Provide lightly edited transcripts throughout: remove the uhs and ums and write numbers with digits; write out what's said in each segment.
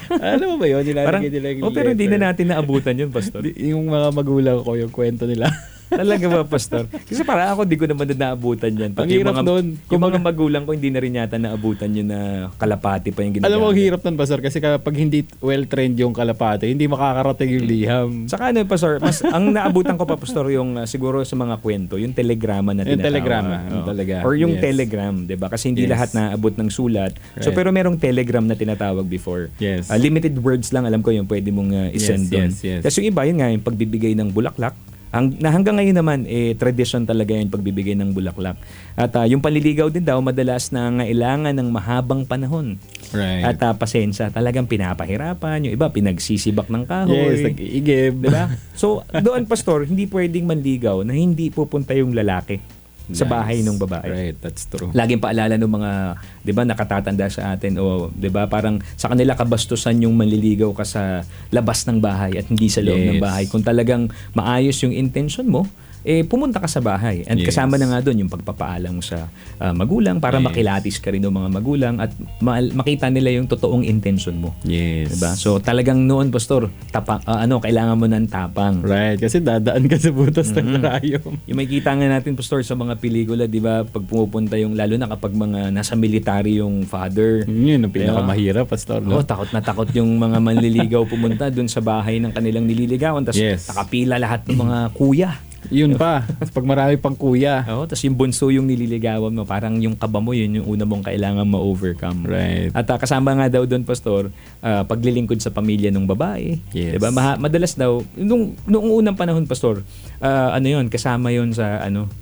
Alam mo ba yun? Parang, Nilalagay nila yung pero hindi letter. na natin naabutan yun, Pastor. Yung mga magulang ko, yung kwento nila. Talaga ba, Pastor? Kasi para ako, di ko naman na naabutan yan. Ang hirap nun. Yung mga magulang ko, hindi na rin yata naabutan yun na kalapati pa yung ginagamit. Alam mo, ang hirap nun, Pastor, kasi kapag hindi well-trained yung kalapate, hindi makakarating yung liham. Saka ano, Pastor, ang naabutan ko pa, Pastor, yung siguro sa mga kwento, yung telegrama na Yung tinatawag. telegrama, Oo. talaga. Or yung Yes. telegram, di ba? Kasi hindi Yes. lahat naabot ng sulat. So, Right. pero merong telegram na tinatawag before. Yes. Limited words lang, alam ko yung pwede mong isend doon. yes. Kasi yung iba, yun nga, yung pagbibigay ng bulaklak. Hanggang ngayon naman, tradition talaga yung pagbibigay ng bulaklak. At yung panliligaw din daw, madalas na ngailangan ng mahabang panahon. Right. At pasensya, talagang pinapahirapan. Yung iba, pinagsisibak ng kahoy. Yes, nag-iigib. Diba? So, doon, Pastor, hindi pwedeng manligaw na hindi pupunta yung lalaki sa bahay ng babae. Right, that's true. Laging paalala ng mga, 'di ba, nakatatanda sa atin o 'di ba, parang sa kanila kabastusan yung manliligaw ka sa labas ng bahay at hindi sa loob ng Yes. bahay. Kung talagang maayos yung intention mo, pumunta ka sa bahay. And Yes. kasama na nga doon yung pagpapaalam mo sa magulang para Yes. makilatis ka rin ng mga magulang at makita nila yung totoong intention mo. Yes. 'Di ba? So talagang noon, Pastor, kailangan mo ng tapang. Right, kasi dadaan ka sa butas ng karayom. Yung may kita nga natin, Pastor, sa mga pelikula, di ba, pag pumupunta yung, lalo na kapag mga nasa military yung father. Yun ang pinakamahirap, Pastor. No? Takot na takot yung mga manliligaw pumunta dun sa bahay ng kanilang nililigawan. Tapos Yes. nakapila lahat ng mga kuya. Yun pa, pag marami pang kuya. Tapos yung bunso yung nililigawan mo, parang yung kaba mo, yun yung una mong kailangan ma-overcome. Right. At kasama nga daw doon, Pastor, paglilingkod sa pamilya ng babae. Yes. Diba? Madalas daw, noong unang panahon, Pastor, yun, kasama yun sa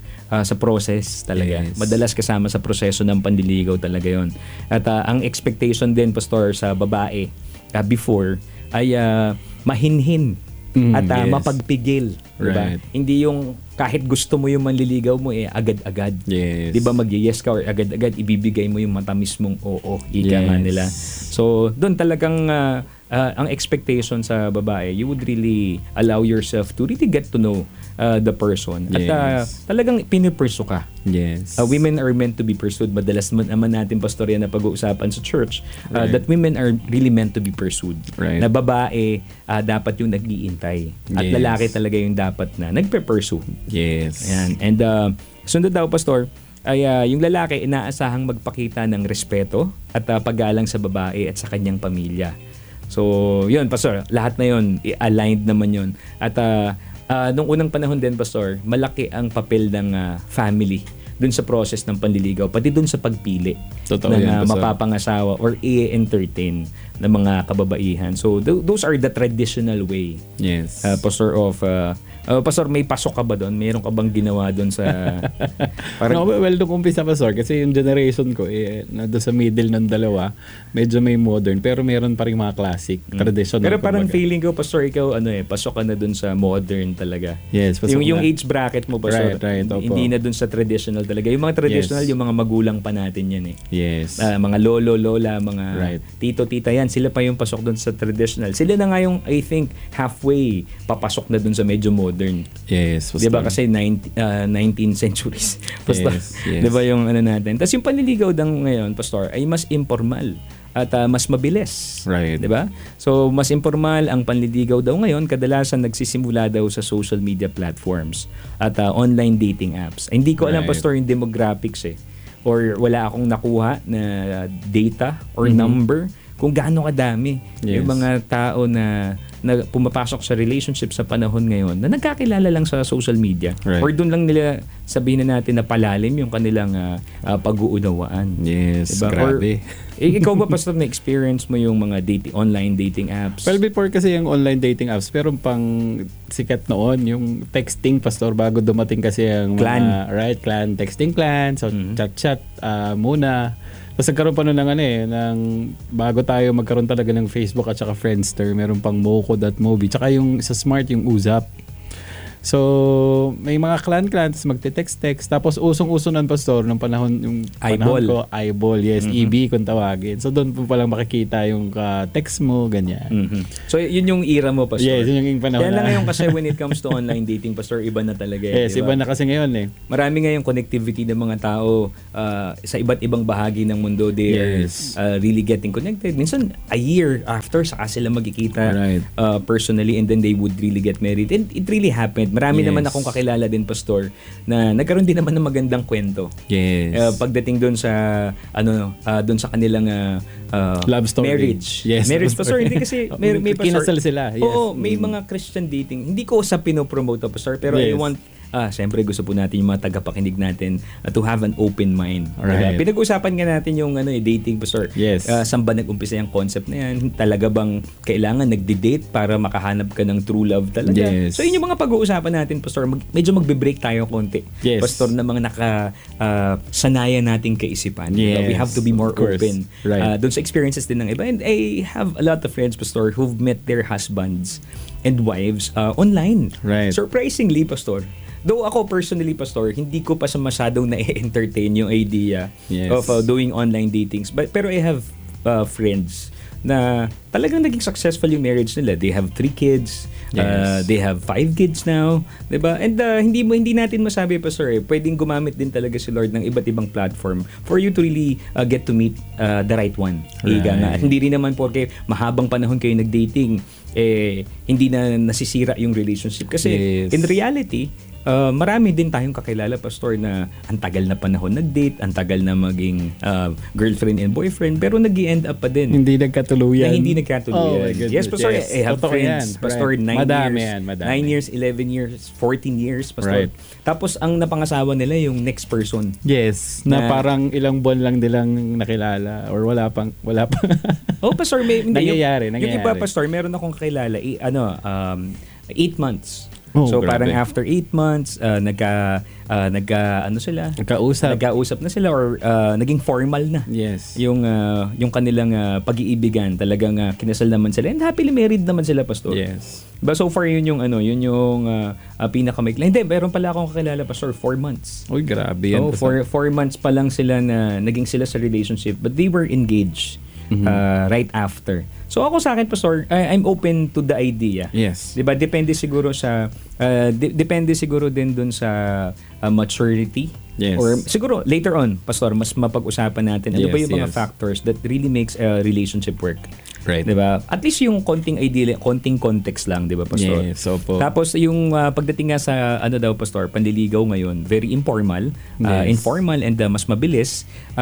sa process talaga. Yes. Madalas kasama sa proseso ng panliligaw talaga yon. At ang expectation din, Pastor, sa babae before ay mahinhin at yes. mapagpigil. Diba? Right. Hindi yung kahit gusto mo yung manliligaw mo, agad-agad. Yes. Di ba mag-yes ka or agad-agad ibibigay mo yung matamis mong oo, ika nga Yes. nila. So, doon talagang ang expectation sa babae, you would really allow yourself to really get to know the person. At Yes. talagang pinipursu ka. Yes. Women are meant to be pursued. Madalas naman natin, Pastor, yan na pag-uusapan sa church, Right. that women are really meant to be pursued. Right. Na babae, dapat yung nag-iintay. At Yes. lalaki talaga yung dapat na nagpe-pursue. Yes. Ayan. And sunod daw, Pastor, ay yung lalaki inaasahang magpakita ng respeto at paggalang sa babae at sa kanyang pamilya. So, yun, Pastor, lahat na yun, aligned naman yun. At nung unang panahon din, Pastor, malaki ang papel ng family dun sa process ng panliligaw, pati dun sa pagpili Totoo ng yan, Pastor. mapapangasawa or i-entertain ng mga kababaihan. So, those are the traditional way, Yes. Pastor, of Pastor, may pasok ka ba doon? Meron ka bang ginawa doon sa No, well, nung umpisa, Pastor, kasi yung generation ko, nado sa middle ng dalawa, medyo may modern, pero meron pa rin mga classic, traditional. Pero parang kumbaga. feeling ko, Pastor, ikaw pasok ka na doon sa modern talaga. Yes, pasok Yung na. age bracket mo, Pastor, Right, opo. hindi na doon sa traditional talaga. Yung mga traditional, Yes. yung mga magulang pa natin yan eh. Yes. Mga lolo, lola, mga Right. tito, tita yan, sila pa yung pasok doon sa traditional. Sila na nga yung, I think, halfway papasok na doon sa medyo modern. Yes, Pastor. 'Di ba kasi 19th centuries. Pastor. Yes, yes. 'Di ba yung natin? Tapos yung panliligaw daw ngayon, Pastor, ay mas informal at mas mabilis. Right. 'Di ba? So mas informal ang panliligaw daw ngayon, kadalasan nagsisimula daw sa social media platforms at online dating apps. Ay, hindi ko alam, Right. Pastor, yung demographics or wala akong nakuha na data or number kung gaano kadami Yes. yung mga tao na pumapasok sa relationship sa panahon ngayon na nagkakilala lang sa social media. Right. Or doon lang nila sabihin na natin na palalim yung kanilang pag-uunawaan. Yes, Diba? grabe. Ikaw ba, Pastor, na-experience mo yung mga online dating apps? Well, before kasi yung online dating apps, pero pang sikat noon, yung texting, Pastor, bago dumating kasi yung Clan. mga, right, clan, texting clan, so chat-chat muna. Tapos nagkaroon pa nun ng bago tayo magkaroon talaga ng Facebook at saka Friendster, meron pang Moko.mobi, tsaka yung sa Smart, yung Uzap. So, may mga clan-clan, tapos magte-text-text. Tapos, usong-uso nun, Pastor, nung panahon Eyeball. ko, eyeball, yes, EB kung tawagin. So, doon po palang makikita yung text mo, ganyan. So, yun yung era mo, Pastor. Yes, yun yung panahon Kaya lang na. ngayon kasi when it comes to online dating, Pastor, iba na talaga. Yes, diba? iba na kasi ngayon eh. Marami ngayong connectivity ng mga tao sa iba't ibang bahagi ng mundo. They Yes. are really getting connected. Minsan, a year after, saka sila magkikita Right. personally, and then they would really get married. And it really happened. Marami Yes. naman akong kakilala din, Pastor, na nagkaroon din naman ng magandang kwento. Yes. Pagdating doon sa doon sa kanilang Love story. marriage. Yes. Marriage, Pastor, hindi kasi may Pastor. Kinasal sila. Yes. Oo, may mga Christian dating. Hindi ko sa pinopromote, Pastor, pero I Yes. want siyempre gusto po natin yung mga tagapakinig natin to have an open mind. Alright. Pinag-usapan nga natin yung dating, Pastor. Yes. Saan ba nag-umpisa yung concept na yan? Talaga bang kailangan nagde-date para makahanap ka ng true love talaga? Yes. So yun yung mga pag-uusapan natin, Pastor. Medyo magbe-break tayo konti. Yes. Pastor, na mga sanayan nating kaisipan. Yes. We have to be more Of course. open. Right. Doon sa experiences din ng iba. And I have a lot of friends, Pastor, who've met their husbands and wives online. Right. Surprisingly, Pastor. Though ako personally, Pastor, hindi ko pa sa masyadong na-entertain yung idea Yes. of doing online datings. Pero I have friends na talagang naging successful yung marriage nila. They have 3 kids. Yes. They have 5 kids now. Diba? And hindi natin masabi, Pastor, pwedeng gumamit din talaga si Lord ng iba't ibang platform for you to really get to meet the right one. Ika nga. At hindi rin naman porque mahabang panahon kayo nag-dating, hindi na nasisira yung relationship. Kasi Yes. in reality, marami din tayong kakilala, Pastor, na ang tagal na panahon nag-date, ang tagal na maging girlfriend and boyfriend, pero nag-i-end up pa din. Hindi nagkatuluyan. Na hindi nagkatuluyan. Oh my goodness. Yes, Pastor, Yes. I have Totoo friends, yan. Pastor, Right. 9 Madami years, yan, madami. 9 years, 11 years, 14 years, Pastor. Right. Tapos, ang napangasawa nila yung next person. Yes, na Na- parang ilang buwan lang nilang nakilala or wala pa. Oh, Pastor, hindi. Nangyayari. Yung iba, Pastor, meron akong kakilala, 8 months. Oh, So, grabe. parang after 8 months, nagkausap na sila or naging formal na. Yes. Yung kanilang pag-iibigan, talagang kinasal naman sila and happily married naman sila, Pastor. Yes. But so far yun yung pinakamaikli. Hindi, meron pala akong kakilala, Pastor, 4 months. Uy, grabe yan. So, 4 months pa lang sila na naging sila sa relationship, but they were engaged right after. So ako sa akin, Pastor, I'm open to the idea. Yes. 'Di ba? Depende siguro din dun sa maturity. Yes. Or siguro later on, Pastor, mas mapag-usapan natin ano ba Yes, yung mga yes. factors that really makes a relationship work. Right. 'Di ba? At least yung konting idea, konting context lang, 'di ba, Pastor? Yes, opo. Tapos yung pagdating nga sa Pastor, panliligaw ngayon, very informal, Yes. informal and mas mabilis.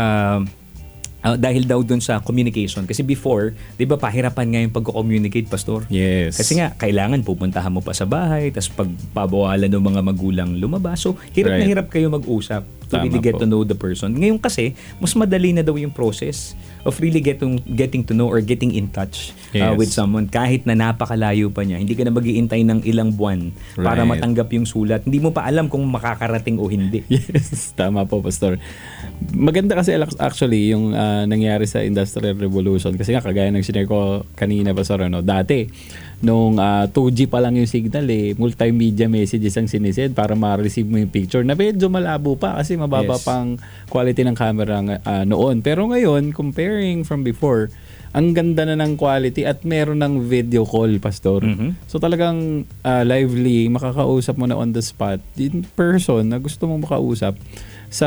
Dahil daw dun sa communication. Kasi before, di ba, pahirapan nga yung pag-communicate, Pastor? Yes. Kasi nga, kailangan pupuntahan mo pa sa bahay, tapos pagpabawalan ng mga magulang lumabas. So, hirap na Right. hirap kayo mag-usap to Tama really get to po. know the person. Ngayon kasi, mas madali na daw yung process of really getting to know or getting in touch Yes. with someone. Kahit na napakalayo pa niya, hindi ka na mag-iintay ng ilang buwan para Right. matanggap yung sulat. Hindi mo pa alam kung makakarating o hindi. Yes, tama po, Pastor. Maganda kasi actually yung nangyari sa Industrial Revolution kasi nga kagaya ng sinare ko kanina, Pastor, dati nung 2G pa lang yung signal multimedia messages ang sinisend para ma-receive mo yung picture na medyo malabo pa kasi mababa Yes. pang quality ng camera noon. Pero ngayon, comparing from before, ang ganda na ng quality at meron ng video call, Pastor. Mhm. So talagang lively, makakausap mo na on the spot in person na gusto mong makausap sa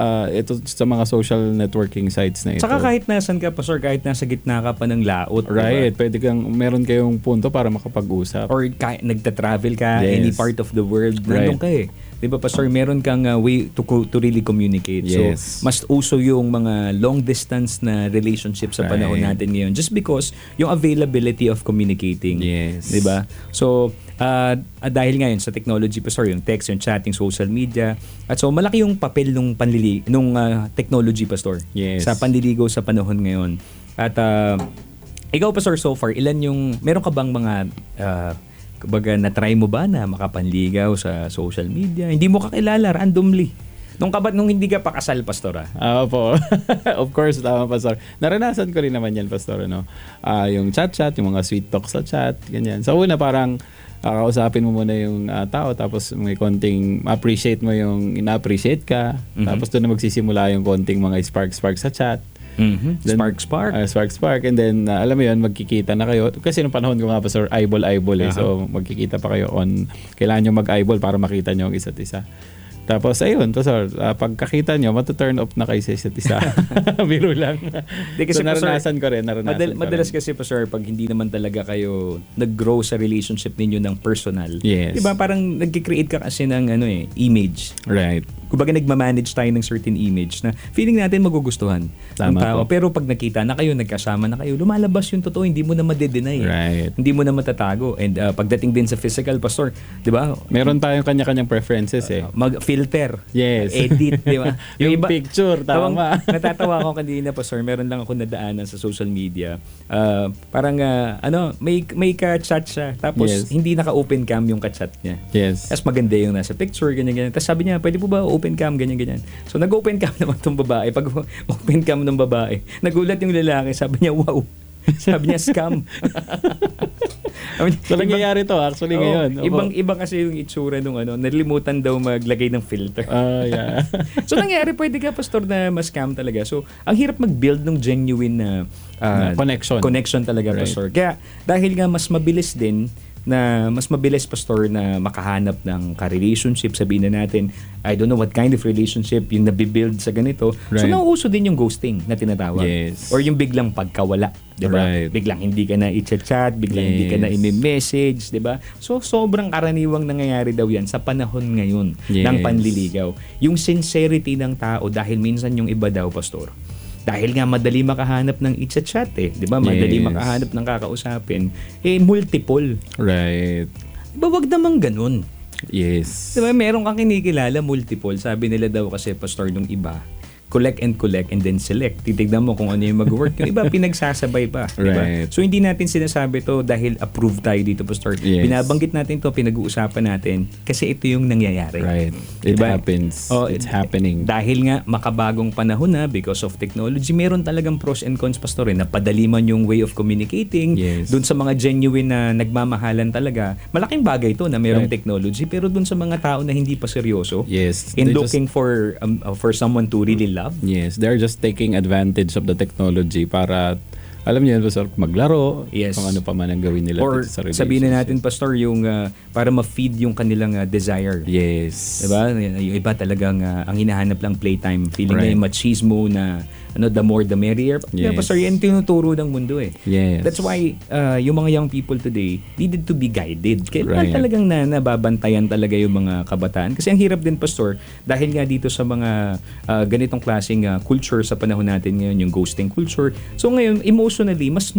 sa mga social networking sites na ito. Saka kahit nasan ka, Pastor, kahit nasa gitna ka pa ng laot. Right, diba? pwede meron kayong punto para makapag-usap. Or nagta-travel ka, Yes. any part of the world, nandun ka eh. Di ba, Pastor, meron kang way to really communicate. Yes. So, mas uso yung mga long distance na relationship sa panahon Right. natin ngayon just because yung availability of communicating. Yes. Di ba? So, dahil ngayon sa technology, Pastor, yung text, yung chatting, social media, at so malaki yung papel nung technology, Pastor, Yes. sa panliligaw sa panahon ngayon. At ikaw, Pastor, so far, meron ka bang mga kumbaga, na-try mo ba na makapanligaw sa social media? Hindi mo kakilala, randomly. Nung hindi ka pa kasal, pastor, Opo. Of course, tama, Pastor. Naranasan ko rin naman yan, Pastor. Ano? Yung chat-chat, yung mga sweet talk sa chat, ganyan. Sa una, parang kausapin mo muna yung tao, tapos may konting appreciate mo yung ina-appreciate ka. Tapos doon na magsisimula yung konting mga spark-spark sa chat. Mm-hmm. Then, Spark. spark. And then, alam mo yun, magkikita na kayo. Kasi nung panahon ko nga, Pastor, eyeball eh. So, magkikita pa kayo kailangan nyo mag-eyeball para makita nyo ang isa't isa. Tapos, ayun, Pastor, pagkakita nyo, matu-turn off na kayo sa isa't isa. Biro lang. Kasi, so, naranasan ko rin. Madalas kasi, Pastor, pag hindi naman talaga kayo nag-grow sa relationship ninyo ng personal, Yes. diba, parang nag-create ka kasi ng image. Right. Kumbaga nagmamanage tayo ng certain image na feeling natin magugustuhan ng Tama tao. po. Pero pag nakita na kayo, nagkasama na kayo, lumalabas yung totoo, hindi mo na madedenay. Right. Hindi mo na matatago. And pagdating din sa physical, Pastor, di ba? Meron tayong kanya-kanyang preferences eh. Mag-filter. Yes. Edit, di ba? Yung picture, tama. Natatawa ako kanina, Pastor, meron lang ako nadaanan sa social media. Parang, may ka-chat siya. Tapos, Yes. hindi naka-open cam yung ka-chat niya. Yes. Tapos maganda yung nasa picture, ganyan-ganyan. Tapos sabi niya, pwede po ba open cam, ganyan-ganyan. So nag-open cam naman tong babae. Pag open cam ng babae, nagulat yung lalaki, sabi niya, wow. Sabi niya, scam. So, nangyayari to actually ngayon. Ibang kasi yung itsura nung nalimutan daw maglagay ng filter. Yeah. So nangyari, pwede ka, Pastor, na ma-scam talaga. So ang hirap mag-build ng genuine na connection talaga, Right. Pastor. Kaya dahil nga mas mabilis, Pastor, na makahanap ng ka-relationship, sabihin na natin, I don't know what kind of relationship yung nabibuild sa ganito. So Right. nauuso din yung ghosting na tinatawag. Yes. Or yung biglang pagkawala, 'di ba? Right. Biglang hindi ka na i-chat, biglang hindi ka na i-message, 'di ba? So sobrang karaniwang nangyayari daw 'yan sa panahon ngayon ng Yes. panliligaw. Yung sincerity ng tao, dahil minsan yung iba daw, Pastor, dahil nga madali makahanap ng i-chat di ba? Madali Yes. makahanap ng kakausapin, multiple. Right. Diba, wag namang ganun. Yes. Diba, meron kang kinikilala, multiple. Sabi nila daw kasi, Pastor, nung iba, collect and then select. Titignan mo kung ano yung mag-work. Yung iba, pinagsasabay pa. Diba? Right. So, hindi natin sinasabi to dahil approved tayo dito, Pastor. Yes. Binabanggit natin to, pinag-uusapan natin kasi ito yung nangyayari. Right. It Diba? happens. Oh, It's happening. Dahil nga makabagong panahon na because of technology, meron talagang pros and cons, Pastor, napadali man yung way of communicating. Yes. Doon sa mga genuine na nagmamahalan talaga, malaking bagay to na merong Right. technology, pero doon sa mga tao na hindi pa seryoso, Yes. in They looking for someone to really love. Yes, they're just taking advantage of the technology para, alam niyo, Pastor, maglaro, Yes. kung ano pa man ang gawin nila Or dito sa relationship. sabihin na natin, Pastor, yung para ma-feed yung kanilang desire. Yes. Diba? Yung iba talagang ang hinahanap lang playtime. Feeling na Right. yung machismo na the more the merrier. Yeah, Yes. Pastor, yan tinuturo ng mundo eh. Yes. That's why yung mga young people today needed to be guided. Kailangan Right. talagang nababantayan talaga yung mga kabataan. Kasi ang hirap din, Pastor, dahil nga dito sa mga ganitong klaseng culture sa panahon natin ngayon, yung ghosting culture. So ngayon, emotionally, mas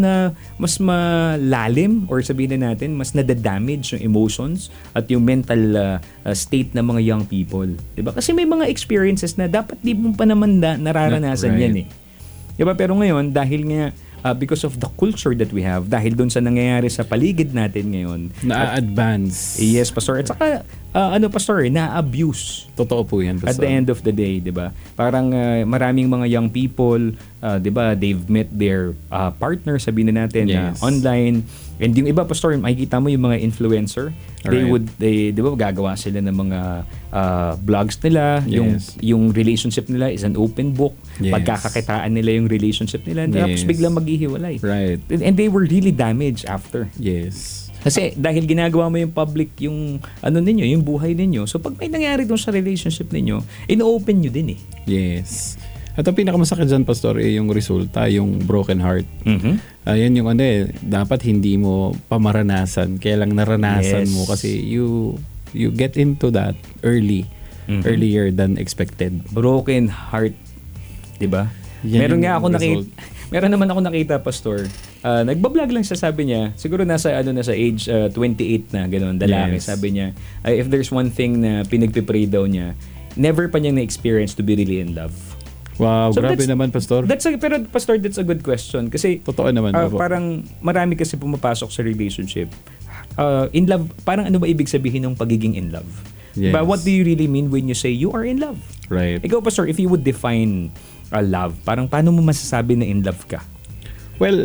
malalim, or sabihin na natin, mas nadadamage yung emotions at yung mental state ng mga young people. Diba? Kasi may mga experiences na dapat di mo pa naman nararanasan Right. yan eh. Diba? Pero ngayon, dahil nga because of the culture that we have, dahil doon sa nangyayari sa paligid natin ngayon, Na-advance. yes, Pastor. At saka, Pastor, na-abuse. Totoo po yan, At Pastor. the end of the day, 'di ba? Parang maraming mga young people, 'di ba, they've met their partner, sabihin na natin, Yes. online. And yung iba, Pastor, makikita mo yung mga influencer, they Right. 'di ba, gagawa sila ng mga vlogs nila, Yes. yung relationship nila is an open book. Yes. Pagkakakitaan nila yung relationship nila, tapos Yes. biglang maghihiwalay. Right. And they were really damaged after. Yes. Kasi dahil ginagawa mo yung public yung ninyo, yung buhay ninyo. So pag may nangyari doon sa relationship ninyo, ino-open nyo din eh. Yes. At ang pinakamasakit dyan, Pastor, yung resulta, yung broken heart. Mhm. Yan yung dapat hindi mo pamaranasan. Kaya lang naranasan Yes. mo kasi you get into that earlier than expected. Broken heart, 'di ba? Yan Meron yung nga ako result. Meron naman ako nakita, Pastor. Nagba-vlog lang siya, sabi niya. Siguro nasa age 28 na, gano'n, lalaki. Yes. Sabi niya, if there's one thing na pinagpipray daw niya, never pa niyang na-experience to be really in love. Wow, So grabe that's- naman, Pastor. Pero Pastor, that's a good question. Kasi Totoo naman. opo. parang marami kasi pumapasok sa relationship. In love, parang ano ba ibig sabihin ng pagiging in love? Yes. But what do you really mean when you say you are in love? Right. Ikaw, Pastor, if you would define love, parang paano mo masasabi na in love ka? Well,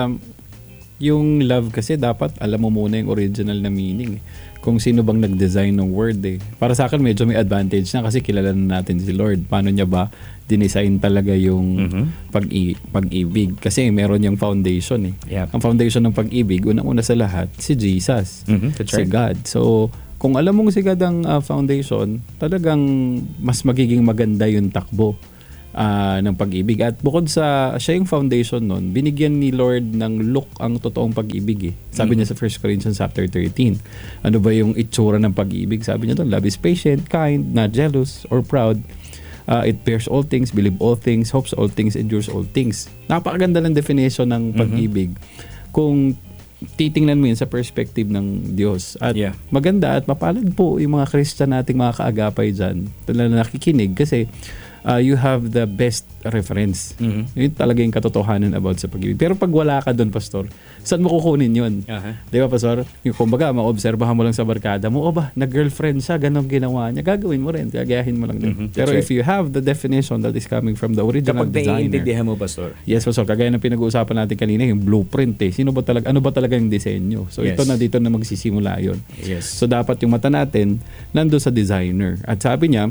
yung love kasi dapat alam mo muna yung original na meaning. Kung sino bang nag-design ng word eh. Para sa akin medyo may advantage na kasi kilala na natin si Lord. Paano niya ba dinesign talaga yung pag-ibig? Kasi meron yung foundation eh. Yep. Ang foundation ng pag-ibig, unang-una sa lahat, si Jesus. That's Si right. God. So, kung alam mong si God ang foundation, talagang mas magiging maganda yung takbo ng pag-ibig. At bukod sa siya yung foundation nun, binigyan ni Lord ng look ang totoong pag-ibig eh. Sabi niya sa 1 Corinthians chapter 13. Ano ba yung itsura ng pag-ibig? Sabi niya doon, love is patient, kind, not jealous or proud. It bears all things, believe all things, hopes all things, endures all things. Napakaganda ng definition ng pag-ibig. Kung titingnan mo yun sa perspective ng Diyos. At maganda at mapalad po yung mga Christian nating mga kaagapay dyan na nakikinig kasi you have the best reference. Yun talaga yung katotohanan about sa pag-ibig. Pero pag wala ka doon, Pastor, saan mo kukunin yun? Di ba, Pastor? Yung kumbaga, maobserbahan mo lang sa barkada mo, o ba, nag-girlfriend siya, ganun ginawa niya, gagawin mo rin, gagayahin mo lang din. Pero if you have the definition that is coming from the original Kapag designer. naiintindihan mo, Pastor. Yes, Pastor. Kagaya ng pinag-uusapan natin kanina, yung blueprint eh. Ano ba talaga yung disenyo? So ito na dito na magsisimula yun. So dapat yung mata natin nando sa designer. At sabi niya,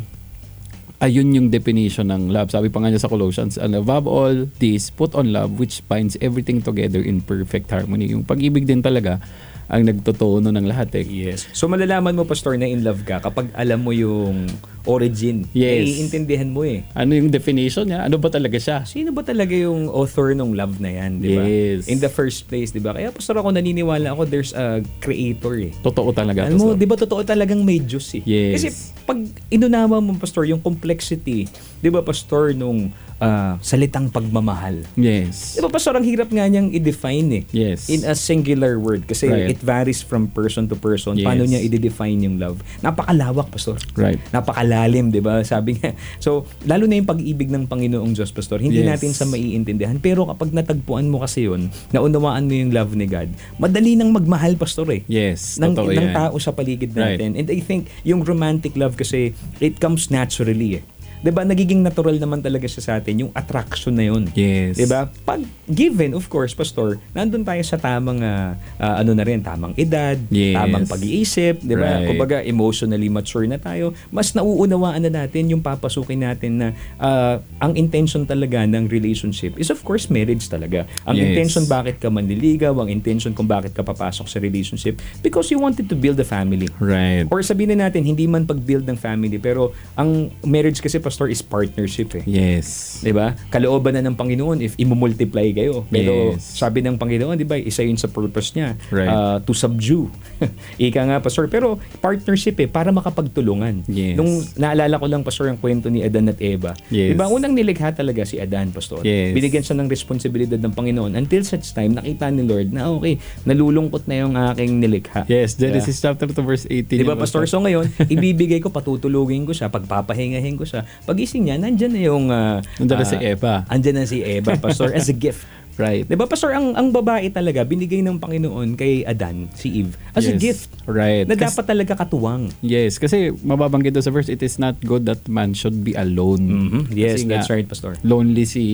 ayun yung definition ng love. Sabi pa nga niya sa Colossians, and above all this, put on love which binds everything together in perfect harmony. Yung pag-ibig din talaga ang nagtotono ng lahat eh. Yes. So malalaman mo, Pastor, na in love ka kapag alam mo yung origin. Naiintindihan mo eh. Ano yung definition niya? Ano ba talaga siya? Sino ba talaga yung author ng love na yan, di ba? Yes. In the first place, di ba? Kaya, Pastor, ako naniniwala ako there's a creator eh. Totoo talaga. Alam mo, di ba totoo talagang may Diyos eh? Yes. Kasi pag inunawa mo, Pastor, yung complexity, di ba, Pastor, nung salitang pagmamahal. Yes. Di ba, Pastor, ang hirap nga niyang i-define eh. Yes. In a singular word. Kasi Right. it varies from person to person. Yes. Paano niya i-define yung love? Napakalawak, Pastor. Right. Napakalalim, di ba? Sabi nga. So, lalo na yung pag-ibig ng Panginoong Diyos, Pastor. Hindi Yes. natin sa maiintindihan. Pero kapag natagpuan mo kasi yun, naunawaan mo yung love ni God, madali nang magmahal, Pastor eh. Yes. Ng Totoo ng yan. tao sa paligid Right. natin. And I think yung romantic love kasi, it comes naturally eh. 'Di ba? Nagiging natural naman talaga siya sa atin yung attraction na yun. Yes. 'Di ba? Pag given, of course, Pastor, nandun tayo sa tamang ano na rin, tamang edad, Yes. tamang pag-iisip, 'di ba? Right. Kumbaga emotionally mature na tayo, mas nauunawaan na natin yung papasukin natin na ang intention talaga ng relationship is of course marriage talaga. Ang Yes. intention bakit ka manliligaw, ang intention kung bakit ka papasok sa relationship because you wanted to build a family. Right. Or sabihin na natin, hindi man pag-build ng family, pero ang marriage kasi, Pastor, is partnership eh. Yes. 'Di ba? Kalooban na ng Panginoon if imumultiply kayo. Pero Yes. sabi ng Panginoon, 'di ba, isa 'yun sa purpose niya, Right. to subdue. Ika nga, Pastor, pero partnership eh para makapagtulungan. Yes. Nung naalala ko lang, Pastor, ang kwento ni Adan at Eva. Yes. 'Di ba? Unang nilikha talaga si Adan, Pastor. Yes. Binigyan siya ng responsibilidad ng Panginoon until such time nakita ni Lord na okay, nalulungkot na yung aking nilikha. Yes. Genesis chapter 2 verse 18. Di ba, yan, Pastor? So ngayon, ibibigay ko, patutulugin ko siya, pagpapahingahin ko siya. Pagising niya, nandyan na yung... Nandyan na si Eva. Andyan na si Eva, Pastor, as a gift. Right. Di ba, Pastor, ang babae talaga, binigay ng Panginoon kay Adan, si Eve, as a Yes. gift. Right. Na dapat talaga katuwang. Yes, kasi mababanggit doon sa verse, it is not good that man should be alone. Yes, Kasi that's nga, right, Pastor. lonely si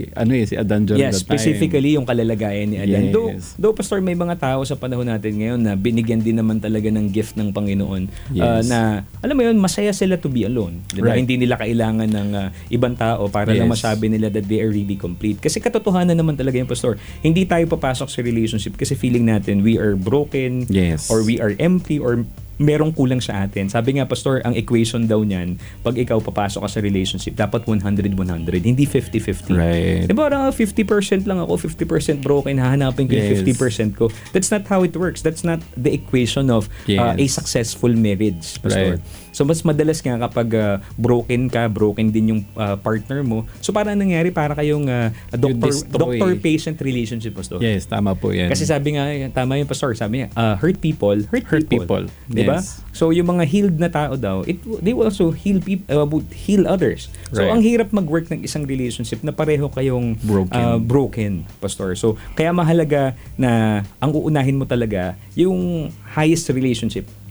Adan during Yes, that time. specifically yung kalalagayan ni Adan. Yes. Though, Pastor, may mga tao sa panahon natin ngayon na binigyan din naman talaga ng gift ng Panginoon. Yes. Na, alam mo yun, masaya sila to be alone. Diba? Right. Hindi nila kailangan ng ibang tao para lang Yes. masabi nila that they are really complete. Kasi katotohanan naman talaga yung, Pastor. Hindi tayo papasok sa relationship kasi feeling natin we are broken Yes. or we are empty or merong kulang sa atin. Sabi nga, Pastor, ang equation daw niyan, pag ikaw papasok ka sa relationship, dapat 100-100, hindi 50-50. Right. Diba, 50% lang ako, 50% broken, hahanapin ko yung Yes. 50% ko. That's not how it works. That's not the equation of Yes. a successful marriage, Pastor. Right. So, mas madalas nga kapag broken ka, broken din yung partner mo. So, parang nangyari, para kayong destroy. doctor-patient relationship, Pastor. Yes, tama po yan. Kasi sabi nga, tama yung Pastor, sabi niya, hurt people. Hurt people. Diba? Yes. So, yung mga healed na tao daw, they will also heal heal others. So, Right. ang hirap mag-work ng isang relationship na pareho kayong broken, Pastor. So, kaya mahalaga na ang uunahin mo talaga yung highest relationship.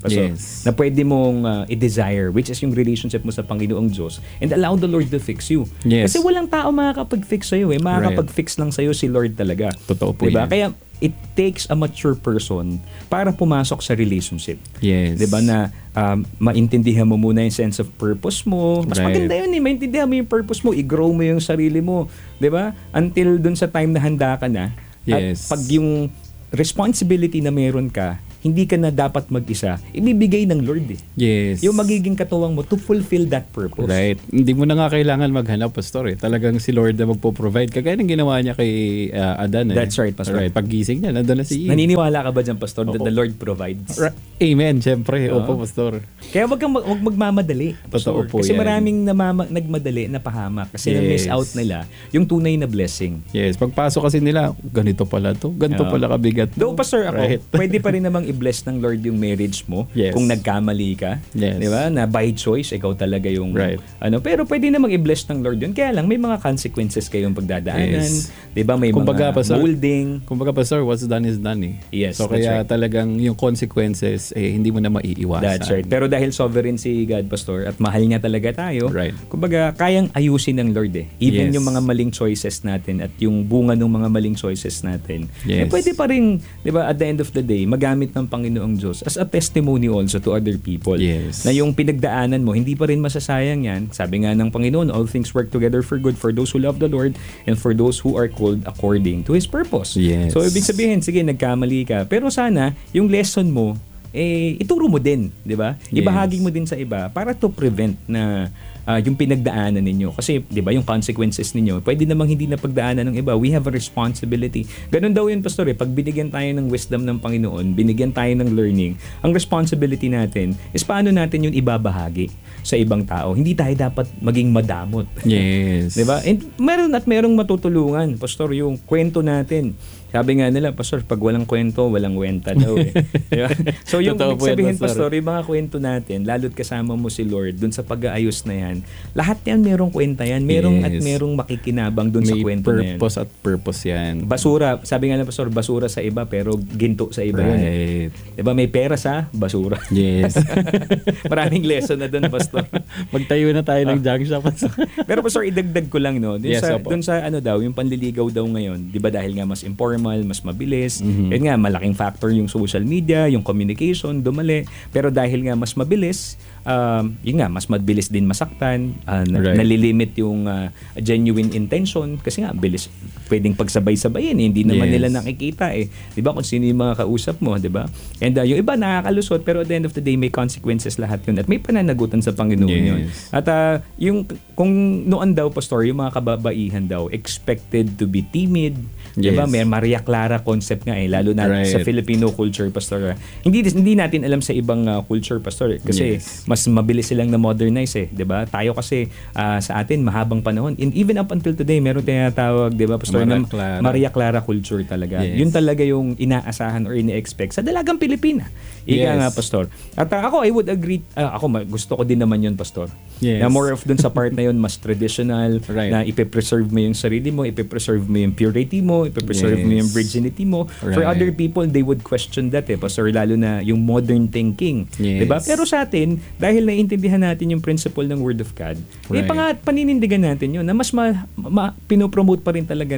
Pastor, Yes. na pwede mong i-desire, which is yung relationship mo sa Panginoong Diyos, and allow the Lord to fix you. Yes. Kasi walang tao makakapag-fix sa'yo. Makakapag-fix lang sa'yo si Lord talaga. Totoo po diba? yan. Kaya it takes a mature person para pumasok sa relationship. Yes. 'Di ba na maintindihan mo muna yung sense of purpose mo. Mas Right. maganda 'yun maintindihan mo yung purpose mo, i-grow mo yung sarili mo, 'di ba? Until dun sa time na handa ka na. Yes. At pag yung responsibility na meron ka, hindi ka na dapat mag-isa, ibibigay ng Lord eh. Yes. Yung magiging katuwang mo to fulfill that purpose. Right. Hindi mo na nga kailangan maghanap, Pastor. Talagang si Lord na magpo-provide. Kagaya ng ginawa niya kay Adan. That's right, Pastor. Right. Paggising niya, nandun na si Eve. Naniniwala ka ba dyan, Pastor, that Oo. the Lord provides? Amen. Siyempre. Oo. Opo, Pastor. Kaya wag magmamadali. Totoo Pastor. po Kasi yan. maraming nagmadali, napahamak. Kasi na-miss Yes. out nila yung tunay na blessing. Yes. Pagpasok kasi nila, ganito pala to. Ganito Oo. pala kabigat to. Though, Pastor, ako, Right. pwede pa rin namang i-bless ng Lord yung marriage mo Yes. kung nagkamali ka. Yes. Di ba? Na by choice, ikaw talaga yung Right. Pero pwede namang i-bless ng Lord yun. Kaya lang, may mga consequences kayong pagdadaanan. Yes. Di ba? May Kumbaga, mga Pastor, molding. Kumbaga, Pastor, what's done is done eh. Yes, so that's kaya right. talagang yung consequences, hindi mo na maiiwasan. That's right. Pero dahil sovereign si God, Pastor, at mahal niya talaga tayo, Right. kumbaga, kayang ayusin ng Lord eh. Even Yes. yung mga maling choices natin at yung bunga ng mga maling choices natin. Yes. Pwede pa rin, di ba, at the end of the day, magamit ng Panginoong Diyos as a testimony also to other people. Yes. Na yung pinagdaanan mo, hindi pa rin masasayang yan. Sabi nga ng Panginoon, all things work together for good for those who love the Lord and for those who are called according to His purpose. Yes. So, ibig sabihin, sige, nagkamali ka. Pero sana, yung lesson mo, ituro mo din, di ba? Yes. Ibahagi mo din sa iba para to prevent na yung pinagdaanan ninyo. Kasi, di ba, yung consequences ninyo, pwede namang hindi na pagdaanan ng iba. We have a responsibility. Ganun daw yun, Pastor. Pag binigyan tayo ng wisdom ng Panginoon, binigyan tayo ng learning, ang responsibility natin is paano natin yun ibabahagi sa ibang tao. Hindi tayo dapat maging madamot. Yes. Di ba? And merong matutulungan, Pastor, yung kwento natin. Sabi nga nila, Pastor, pag walang kwento, walang wenta daw eh. Diba? So yung Totoo po yan, sabihin, Pastor. Pastor, yung mga kwento natin, lalo't kasama mo si Lord dun sa pag-aayos na yan, lahat yan merong kwenta yan. Merong at Yes. merong makikinabang dun sa May kwento na yan. purpose at purpose yan. Basura, sabi nga na, Pastor, basura sa iba pero ginto sa iba yun. Eh. Right. Diba? May pera sa basura. Yes. Maraming lesson na dun, Pastor. Magtayo na tayo ng junk shop. Pero Pastor, idagdag ko lang, no? Dun Yes, sa, opo. dun sa ano daw, yung panliligaw daw ngayon, di ba dahil nga mas informal, mas mabilis, Mhm. yun nga, malaking factor yung social media, yung communication, dumali. Pero dahil nga mas mabilis, yun nga, mas mabilis din masaktan, Right. nalilimit yung genuine intention, kasi nga, bilis, pwedeng pagsabay-sabayin, hindi naman Yes. nila nakikita eh. Di ba, kung sino yung mga kausap mo, di ba? And yung iba nakakalusot, pero at the end of the day, may consequences lahat yun. At may pananagutan sa Panginoon yun. Yes. At yung kung noon daw, Pastor, yung mga kababaihan daw expected to be timid, Yes. 'di ba? May Maria Clara concept nga eh, lalo na Right. sa Filipino culture, Pastor. Hindi natin alam sa ibang culture, Pastor, kasi Yes. mas mabilis silang na modernize eh, 'di ba? Tayo kasi sa atin mahabang panahon. And even up until today, meron tinatawag, 'di ba, Pastor, Maria na Clara. Maria Clara culture talaga. Yes. Yun talaga yung inaasahan or ini-expect sa dalagang Pilipina. Ika Yes. nga, Pastor. At ako, I would agree, gusto ko din naman yun, Pastor. Yes. Na more of dun sa part na yun, mas traditional, Right. na ipe-preserve mo yung sarili mo, ipe-preserve mo yung purity mo, ipe-preserve mo yung Yes. virginity mo. For Right. other people, they would question that eh, Pastor, lalo na yung modern thinking. Yes. Diba? Pero sa atin, dahil naiintindihan natin yung principle ng Word of God, Right. paninindigan natin yun, na mas pinopromote pa rin talaga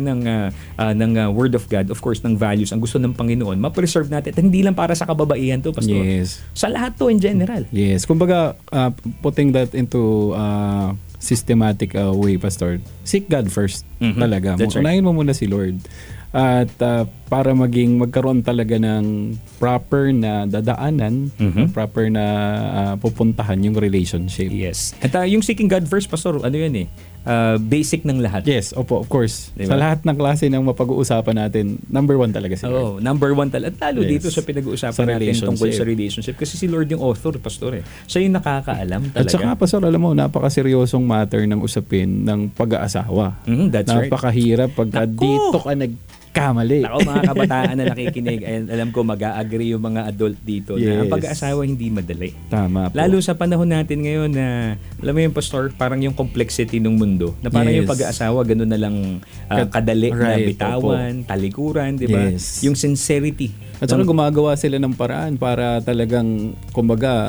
ng Word of God, of course, ng values, ang gusto ng Panginoon, ma-preserve natin. At hindi lang para sa kababaihan to, Pastor. Yes. Sa lahat to in general. Yes. Kumbaga, putting that into systematic way, Pastor, seek God first. Mhm. Talaga. That's right. Unahin mo muna si Lord. At para magkaroon talaga ng proper na dadaanan, Mhm. proper na pupuntahan yung relationship. Yes. At yung seeking God first, Pastor, ano yan eh? Basic ng lahat. Yes, opo, of course. Diba? Sa lahat ng klase ng mapag-uusapan natin, number one talaga si Lord. Oo, number one talaga. At lalo Yes. dito sa pinag-uusapan Sa natin tungkol relationship. sa relationship. Kasi si Lord yung author, Pastor eh. Siya yung nakakaalam At talaga. saka, Pastor, alam mo, napakaseryosong matter ng usapin ng pag-aasawa. That's right. Napakahirap pagka Naku! dito ka magkamali. Ako mga kabataan na nakikinig, alam ko mag-a-agree yung mga adult dito na ang Yes. pag-aasawa hindi madali. Tama po. Lalo sa panahon natin ngayon na, alam mo yung pastor, parang yung complexity ng mundo, na parang Yes. yung pag-aasawa, ganun na lang kadali na Right, bitawan, talikuran, di ba? Yes. Yung sincerity. At saka gumagawa sila ng paraan para talagang, kumbaga,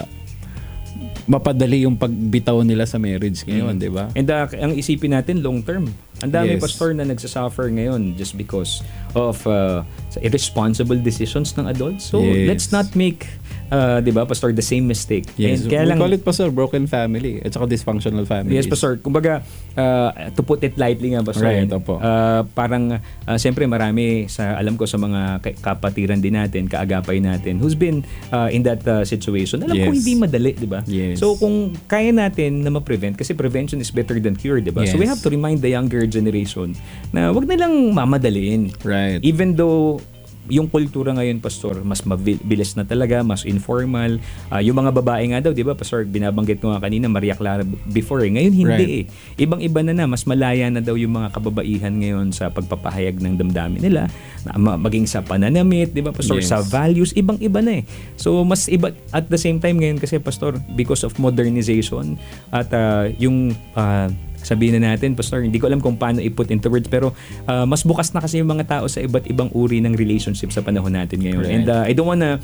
mapadali yung pagbitaw nila sa marriage ngayon, di ba? And ang isipin natin, long term. Ang dami Yes. pastor na nagsasuffer ngayon just because of irresponsible decisions ng adults. So, Yes. let's not make, di ba, pastor, the same mistake. Yes. And kaya We lang, call it, Pastor, broken family at saka dysfunctional families. yes, pastor. Kumbaga, to put it lightly nga, pastor. Right, opo. Parang, siyempre marami alam ko sa mga kapatiran din natin, kaagapay natin, who's been in that situation. Alam ko Yes. hindi madali, di ba? Yes. So, kung kaya natin na ma-prevent, kasi prevention is better than cure, di ba? So, we Yes. have to remind the younger generation na wag na lang mamadaliin. Right. Even though yung kultura ngayon, pastor, mas mabilis na talaga, mas informal. Yung mga babae nga daw, di ba, pastor, binabanggit ko nga kanina, Maria Clara before. Ngayon, hindi Ibang-iba na, mas malaya na daw yung mga kababaihan ngayon sa pagpapahayag ng damdamin nila, maging sa pananamit, di ba, pastor, Yes. sa values, ibang-iba na So, mas iba, at the same time ngayon kasi, pastor, because of modernization at yung sabihin na natin, pastor, hindi ko alam kung paano i-put into words, pero mas bukas na kasi yung mga tao sa iba't ibang uri ng relationship sa panahon natin ngayon. Right. And I don't wanna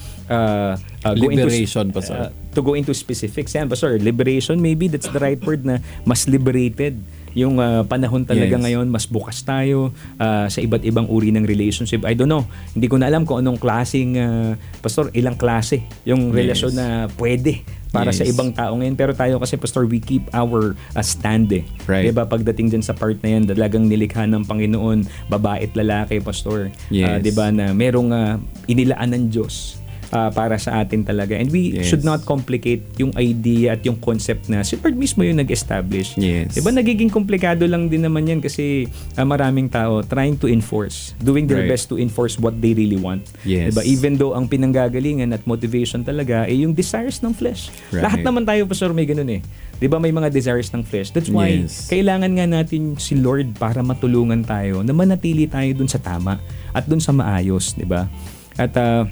go Liberation, pastor. to go into specifics. Yan, pastor, liberation, maybe that's the right word, na mas liberated yung panahon talaga Yes. ngayon. Mas bukas tayo sa iba't ibang uri ng relationship. I don't know. Hindi ko na alam kung anong klaseng, pastor, ilang klase yung relasyon na pwede para sa Yes. ibang tao ngayon. Pero tayo kasi, pastor, we keep our stand Right. Diba, pagdating din sa part na yan, talagang nilikha ng Panginoon, babae at lalaki, pastor. Yes. Diba, na merong inilaan ng Diyos para sa atin talaga. And we Yes. should not complicate yung idea at yung concept na si Lord mismo yung nag-establish. Yes. Diba, nagiging komplikado lang din naman yan kasi maraming tao trying to enforce, doing their Right. best to enforce what they really want. Yes. Diba, even though ang pinanggagalingan at motivation talaga ay yung desires ng flesh. Right. Lahat naman tayo, pastor, may ganun Di ba, may mga desires ng flesh. That's why Yes. kailangan nga natin si Lord para matulungan tayo na manatili tayo dun sa tama at dun sa maayos, di ba? At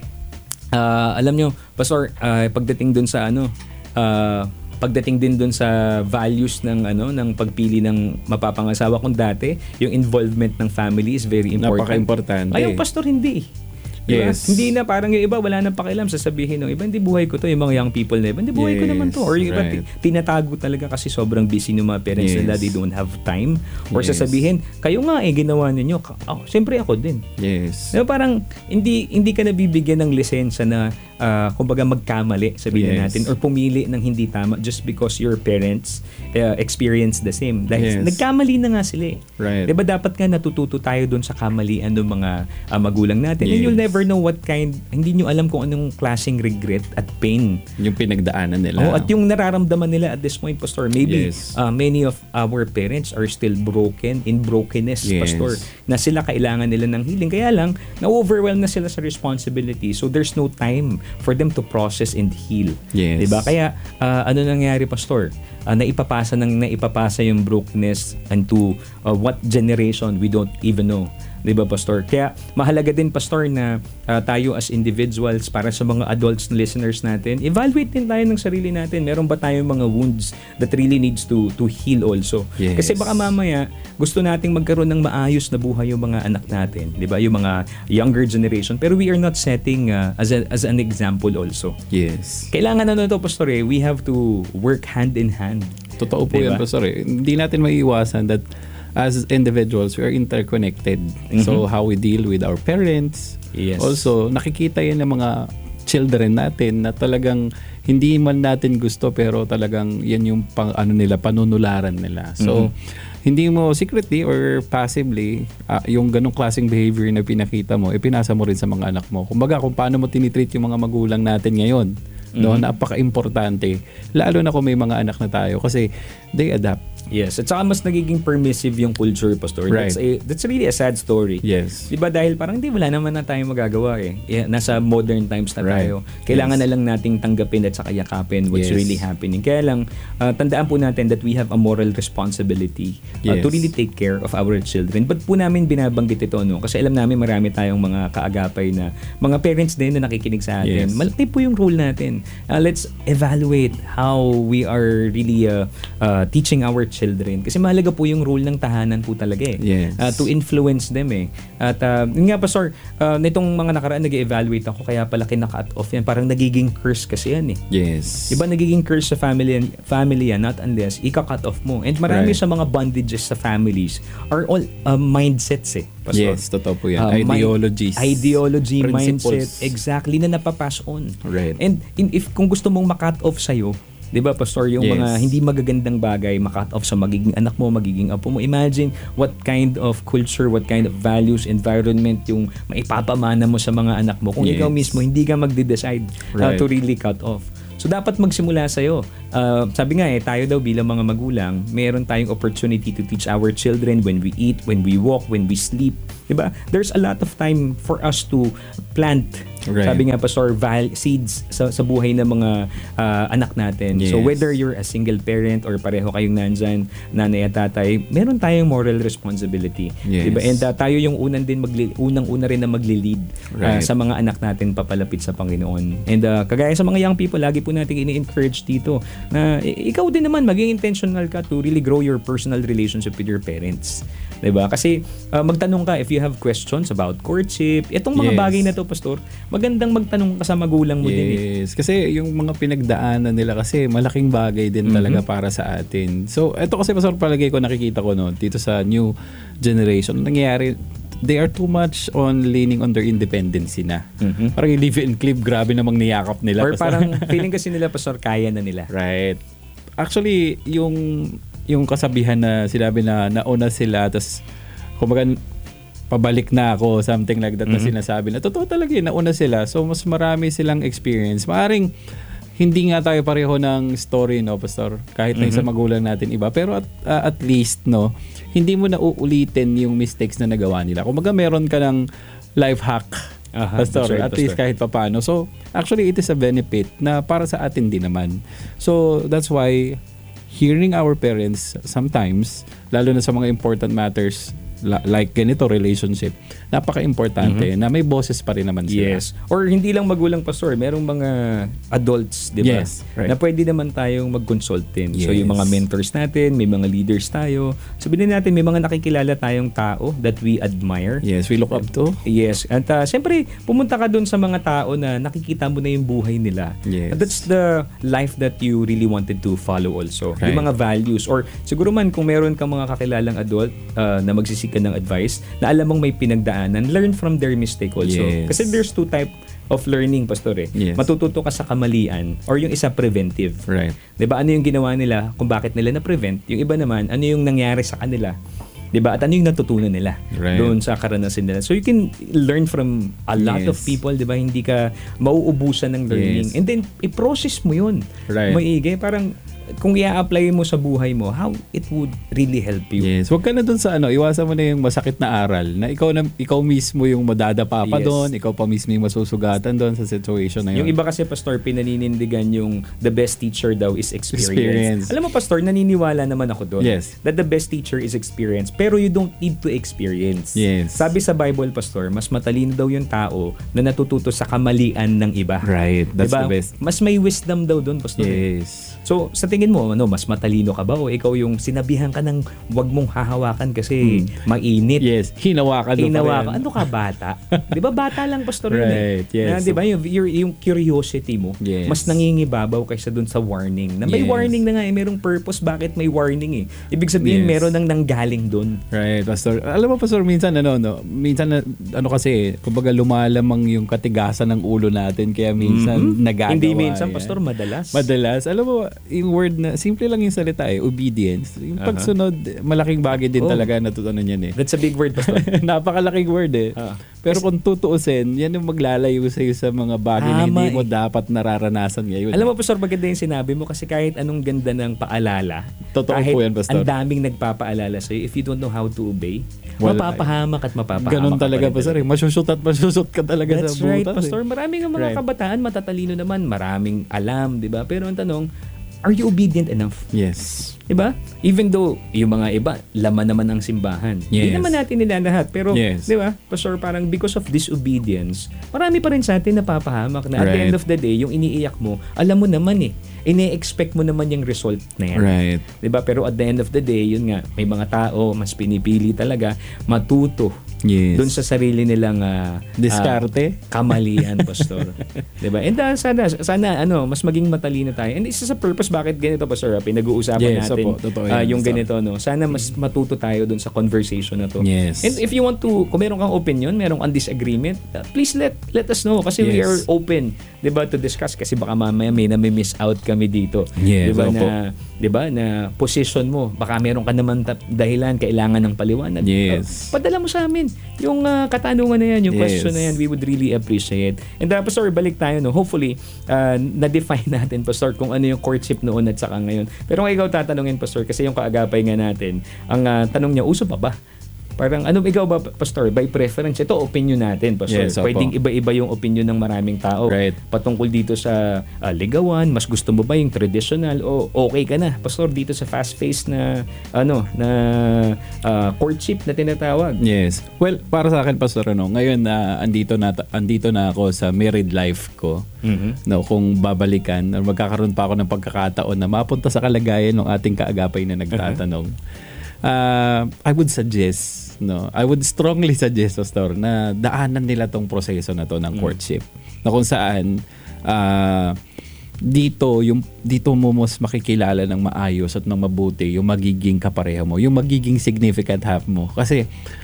alam nyo, pastor, pagdating dun sa pagdating din dun sa values ng ng pagpili ng mapapangasawa kung dati, yung involvement ng family is very important. Napaka-importante. Ngayon, pastor, hindi. Diba? Yes. Hindi na parang yung iba wala nang pakialam, sasabihin ng iba, hindi buhay ko to, yung mga young people na iba, hindi buhay ko Yes, naman to. Or yung iba right. tinatago talaga kasi sobrang busy ng mga parents Yes. nila, they don't have time. Or Yes. sasabihin, kayo nga ginawa ninyo. Siyempre ako din. Yes. Diba, parang hindi ka nabibigyan ng lisensya na kumbaga magkamali, sabihin Yes. natin, or pumili ng hindi tama just because your parents experience the same. Dahil Yes. nagkamali na nga sila Right. Diba dapat nga natututo tayo dun sa kamalian ng mga magulang natin. And Yes. you'll never know what hindi nyo alam kung anong klaseng regret at pain. Yung pinagdaanan nila. At yung nararamdaman nila at this point, pastor, maybe Yes. many of our parents are still broken in brokenness, Yes. pastor, na sila kailangan nila ng healing. Kaya lang, na-overwhelm na sila sa responsibility. So there's no time for them to process and heal. Yes. Diba? Kaya ano nangyari, pastor? Naipapasa yung brokenness into what generation we don't even know. Diba, pastor? Kaya mahalaga din, pastor, na tayo as individuals, para sa mga adults na listeners natin, evaluate din tayo ng sarili natin. Meron ba tayong mga wounds that really needs to heal also? Yes. Kasi baka mamaya gusto nating magkaroon ng maayos na buhay yung mga anak natin, diba? Yung mga younger generation, pero we are not setting as an example also. Yes. Kailangan to, pastor, we have to work hand in hand. Totoo po Diba? yan, Pastor. Hindi natin maiiwasan that as individuals, we are interconnected. So, how we deal with our parents. Yes. Also, nakikita yan ng mga children natin na talagang hindi man natin gusto pero talagang yan yung panunularan nila. So, hindi mo secretly or passively yung ganong klaseng behavior na pinakita mo, ipinasa mo rin sa mga anak mo. Kumbaga, kung paano mo tinitreat yung mga magulang natin ngayon, no, napaka-importante. Lalo na kung may mga anak na tayo kasi they adapt. Yes, at saka mas nagiging permissive yung culture, Pastor. Right. That's really a sad story. Yes. Di ba dahil parang wala naman na tayong magagawa eh. Nasa modern times na Right. tayo. Kailangan Yes. na lang nating tanggapin at saka yakapin what's Yes. really happening. Kaya lang, tandaan po natin that we have a moral responsibility Yes. to really take care of our children. Ba't po namin binabanggit ito? No? Kasi alam namin marami tayong mga kaagapay na mga parents din na nakikinig sa atin. Yes. Malaki po yung role natin. Let's evaluate how we are really teaching our children. Kasi mahalaga po yung role ng tahanan po talaga eh. Yes. To influence them eh. At yun nga Pastor, nitong mga nakaraan nag-evaluate ako kaya pala kina-cut off yan. Parang nagiging curse kasi yan eh. Yes. Iba nagiging curse sa family yan, not unless ika-cut off mo. And marami Right. sa mga bondages sa families are all mindsets eh. Pastor. Yes, totoo po yan. Ideology, Principles. mindset, exactly, na napapass on. Right. And if kung gusto mong ma-cut off sa'yo, di ba, Pastor, yung Yes. mga hindi magagandang bagay, ma-cut off sa magiging anak mo, magiging apo mo. Imagine what kind of culture, what kind of values, environment yung maipapamana mo sa mga anak mo. Kung Yes. ikaw mismo, hindi ka magde-decide Right. to really cut off. So, dapat magsimula sa'yo. Sabi nga tayo daw bilang mga magulang, meron tayong opportunity to teach our children when we eat, when we walk, when we sleep. Diba? There's a lot of time for us to plant, Right. sabi nga Pastor, seeds sa buhay ng mga anak natin. So, Yes. whether you're a single parent or pareho kayong nandyan, nanay at tatay, meron tayong moral responsibility. Yes. Diba? And tayo yung unang-una rin na magli-lead Right. sa mga anak natin papalapit sa Panginoon. And kagaya sa mga young people, lagi po natin ini-encourage dito na ikaw din naman maging intentional ka to really grow your personal relationship with your parents. 'Di ba? Kasi magtanong ka if you have questions about courtship, itong mga Yes. bagay na to, Pastor, magandang magtanong ka sa magulang mo din eh. Yes. Kasi yung mga pinagdaanan nila kasi malaking bagay din talaga para sa atin. So, ito kasi Pastor, palagay ko nakikita ko no dito sa new generation, nangyayari, they are too much on leaning on their independency na. Parang yung live and clip, grabe namang niyakap nila. Or Pastor. parang feeling kasi nila, Pastor, kaya na nila. Right. Actually, yung kasabihan na sinabi na nauna sila, tapos kumbaga pabalik na ako, something like that na sinasabi na totoo talaga yun, nauna sila. So, mas marami silang experience. Maaring hindi nga tayo pareho ng story, no, Pastor? Kahit na sa magulang natin iba. Pero at least, no, hindi mo na uulitin yung mistakes na nagawa nila. Kumbaga, meron ka ng life hack, Pastor, that's right, at least Pastor. kahit papaano. So, actually, it is a benefit na para sa atin din naman. So, that's why hearing our parents sometimes, lalo na sa mga important matters like ganito, relationship, napaka-importante na may boses pa rin naman sila. Yes. Or hindi lang magulang, Pastor, merong mga adults, di ba? Yes, right. Na pwede naman tayong mag-consult din. So, Yes. yung mga mentors natin, may mga leaders tayo. Sabihin natin, may mga nakikilala tayong tao that we admire. Yes, we look up to. Yes. At siyempre, pumunta ka dun sa mga tao na nakikita mo na yung buhay nila. Yes. That's the life that you really wanted to follow also. Right. Yung mga values. Or siguro man, kung meron kang mga kakilalang adult na magsisik ka ng advice, na alam mong may pinagdaanan, learn from their mistake also. Yes. Kasi there's two type of learning, Pastor eh. Yes. Matututo ka sa kamalian or yung isa preventive. Right. 'Di ba? Ano yung ginawa nila kung bakit nila na-prevent? Yung iba naman, ano yung nangyari sa kanila? 'Di ba? At ano yung natutunan nila Right. doon sa karanasan nila? So you can learn from a lot of Yes. people, 'di ba? Hindi ka mauubusan ng learning. Yes. And then i-process mo 'yun. Right. Maigi, parang kung i-apply mo sa buhay mo, how it would really help you. Yes, wag ka na dun sa iwasan mo na yung masakit na aral na ikaw mismo yung madadapa pa Yes. doon, ikaw pa mismo yung masusugatan doon sa situation na yun. Yung iba kasi, Pastor, pinaninindigan yung the best teacher daw is experience. Experience. Alam mo, Pastor, naniniwala naman ako doon. Yes. That the best teacher is experience. Pero you don't need to experience. Yes. Sabi sa Bible, Pastor, mas matalino daw yung tao na natututo sa kamalian ng iba. Right, that's Diba? the best. Mas may wisdom daw doon, Pastor. Yes. So, sa tingin mo, mas matalino ka ba o ikaw yung sinabihan ka ng wag mong hahawakan kasi mainit? Yes, hinawakan mo pa Hinawakan. rin. Ano ka, bata? Di ba bata lang, Pastor? yun Right, yes. Na, di ba, yung curiosity mo, Yes. mas nangingibabaw kaysa dun sa warning. Na may Yes. warning na nga, merong purpose bakit may warning eh. Ibig sabihin, Yes. meron nang nanggaling dun. Right, Pastor. Alam mo, Pastor, minsan minsan kasi, kumbaga lumalamang yung katigasan ng ulo natin kaya minsan nagagawa. Hindi minsan, yan. Pastor, madalas. Madalas. Alam mo, yung word na, simple lang yung salita obedience. Yung pagsunod, malaking bagay din talaga natutunan yan That's a big word, Pastor. Napakalaking word Pero kung tutuusin, yan yung maglalayo sa'yo sa mga bagay na hindi mo dapat nararanasan ngayon. Alam mo, Pastor, maganda yung sinabi mo kasi kahit anong ganda ng paalala, Totoo kahit po yan, Pastor. ang daming nagpapaalala sa'yo, if you don't know how to obey, Well, mapapahamak at mapapahamak ganun talaga, pa rin Pastor. Masusut at masusut ka talaga That's sa butas. right, Pastor. Maraming ang mga kabataan, matatalino naman, maraming alam, di ba? Pero ang tanong, are you obedient enough? Yes. Diba? Even though yung mga iba, laman naman ng simbahan. Hindi Yes. naman natin nila lahat. Pero, Yes. di ba? Pastor, parang because of disobedience, marami pa rin sa atin napapahamak na at the end of the day, yung iniiyak mo, alam mo naman ine-expect mo naman yung result na yan. Right. Diba? Pero at the end of the day, yun nga, may mga tao, mas pinipili talaga matuto Yes. doon sa sarili nilang Diskarte. kamalian, Pastor. Diba? And sana mas maging matalino tayo. And isa sa purpose bakit ganito, Pastor, pinag-uusapan Yes, natin opo, totoo yan, yung Pastor. ganito, no? Sana mas matuto tayo doon sa conversation na to. Yes. And if you want to, kung meron kang opinion, meron kang disagreement, please let us know kasi we Yes. are open, 'di ba, to discuss kasi baka mamaya may miss out kami dito. Yes, 'Di ba opo. na 'di ba na position mo, baka meron ka naman dahilan kailangan ng paliwanag. Yes. Padala mo sa amin yung katanungan na yan, yung Yes. question na yan. We would really appreciate. And Pastor, balik tayo, no? Hopefully, na-define natin, Pastor, kung ano yung courtship noon at saka ngayon. Pero kung ikaw tatanungin, Pastor, kasi yung kaagapay nga natin, ang tanong niya, uso pa ba? Parang, ikaw ba, Pastor, by preference? Ito, opinion natin, Pastor. Yes, opo. Pwedeng iba-iba yung opinion ng maraming tao. Right. Patungkol dito sa ligawan, mas gusto mo ba yung traditional o okay ka na, Pastor, dito sa fast-paced na, courtship na tinatawag? Yes. Well, para sa akin, Pastor, ngayon na andito na ako sa married life ko. No, kung babalikan, magkakaroon pa ako ng pagkakataon na mapunta sa kalagayan ng ating kaagapay na nagtatanong. I would suggest, I would strongly suggest, Pastor, na daanan nila tong proseso na to ng courtship. Na kung saan dito mo mas makikilala ng maayos at ng mabuti yung magiging kapareha mo, yung magiging significant half mo. Kasi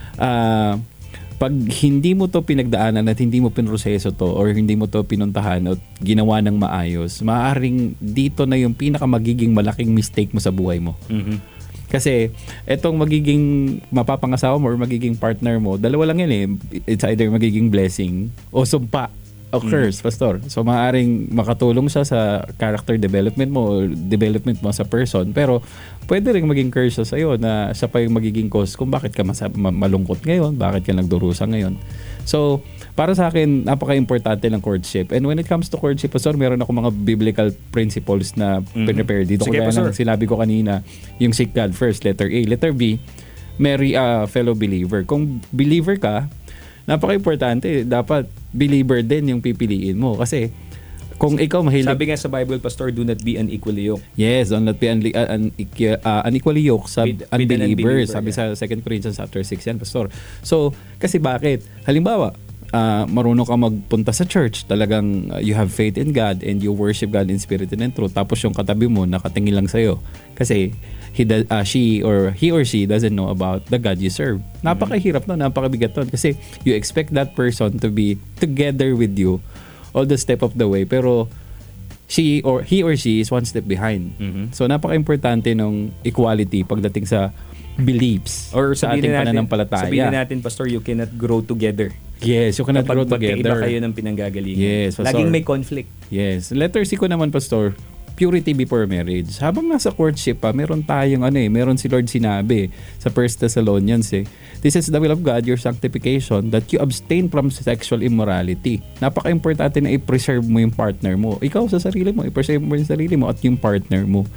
pag hindi mo to pinagdaanan at hindi mo pinroseso to or hindi mo to pinuntahan at ginawa ng maayos, maaaring dito na yung pinakamagiging malaking mistake mo sa buhay mo. Kasi etong magiging mapapangasawa mo or magiging partner mo, dalawa lang yan It's either magiging blessing o sumpa o curse, Pastor. So maaaring makatulong siya sa character development mo or development mo sa person, pero pwede rin maging curse siya sa'yo na siya pa yung magiging cause kung bakit ka malungkot ngayon, bakit ka nagdurusa ngayon. So, para sa akin, napaka-importante ng courtship. And when it comes to courtship, Pastor, meron ako mga biblical principles na prepare dito. Sige, Kaya Pastor. nang sinabi ko kanina, yung seek God first, letter A. Letter B, marry a fellow believer. Kung believer ka, napaka-importante. Dapat believer din yung pipiliin mo. Kasi kung ikaw mahilig... Sabi nga sa Bible, Pastor, do not be unequally yoked. Yes, don't not be unequally yoked sa With an unbeliever, unbelievers. Sabi sa 2 Corinthians chapter 6 yan, Pastor. So, kasi bakit? Halimbawa, marunong ka magpunta sa church, talagang you have faith in God and you worship God in spirit and in truth. Tapos yung katabi mo, nakatingin lang sa'yo. Kasi he or she doesn't know about the God you serve. Napakahirap nun, napakabigat nun. Kasi you expect that person to be together with you all the step of the way, pero he or she is one step behind. So napaka-importante ng equality pagdating sa beliefs Or sa ating pananampalataya. sabihin natin, Pastor, you cannot grow together. Yes, you cannot grow Kapag magkaiba together. kayo ng pinanggagalingan. Yes, Pastor. Laging may conflict. Yes. Letter C ko naman, Pastor, purity before marriage. Habang nasa courtship pa, meron tayong meron si Lord sinabi sa 1 Thessalonians this is the will of God, your sanctification, that you abstain from sexual immorality. Napaka-importante na i-preserve mo yung partner mo. Ikaw sa sarili mo, i-preserve mo yung sarili mo at yung partner mo.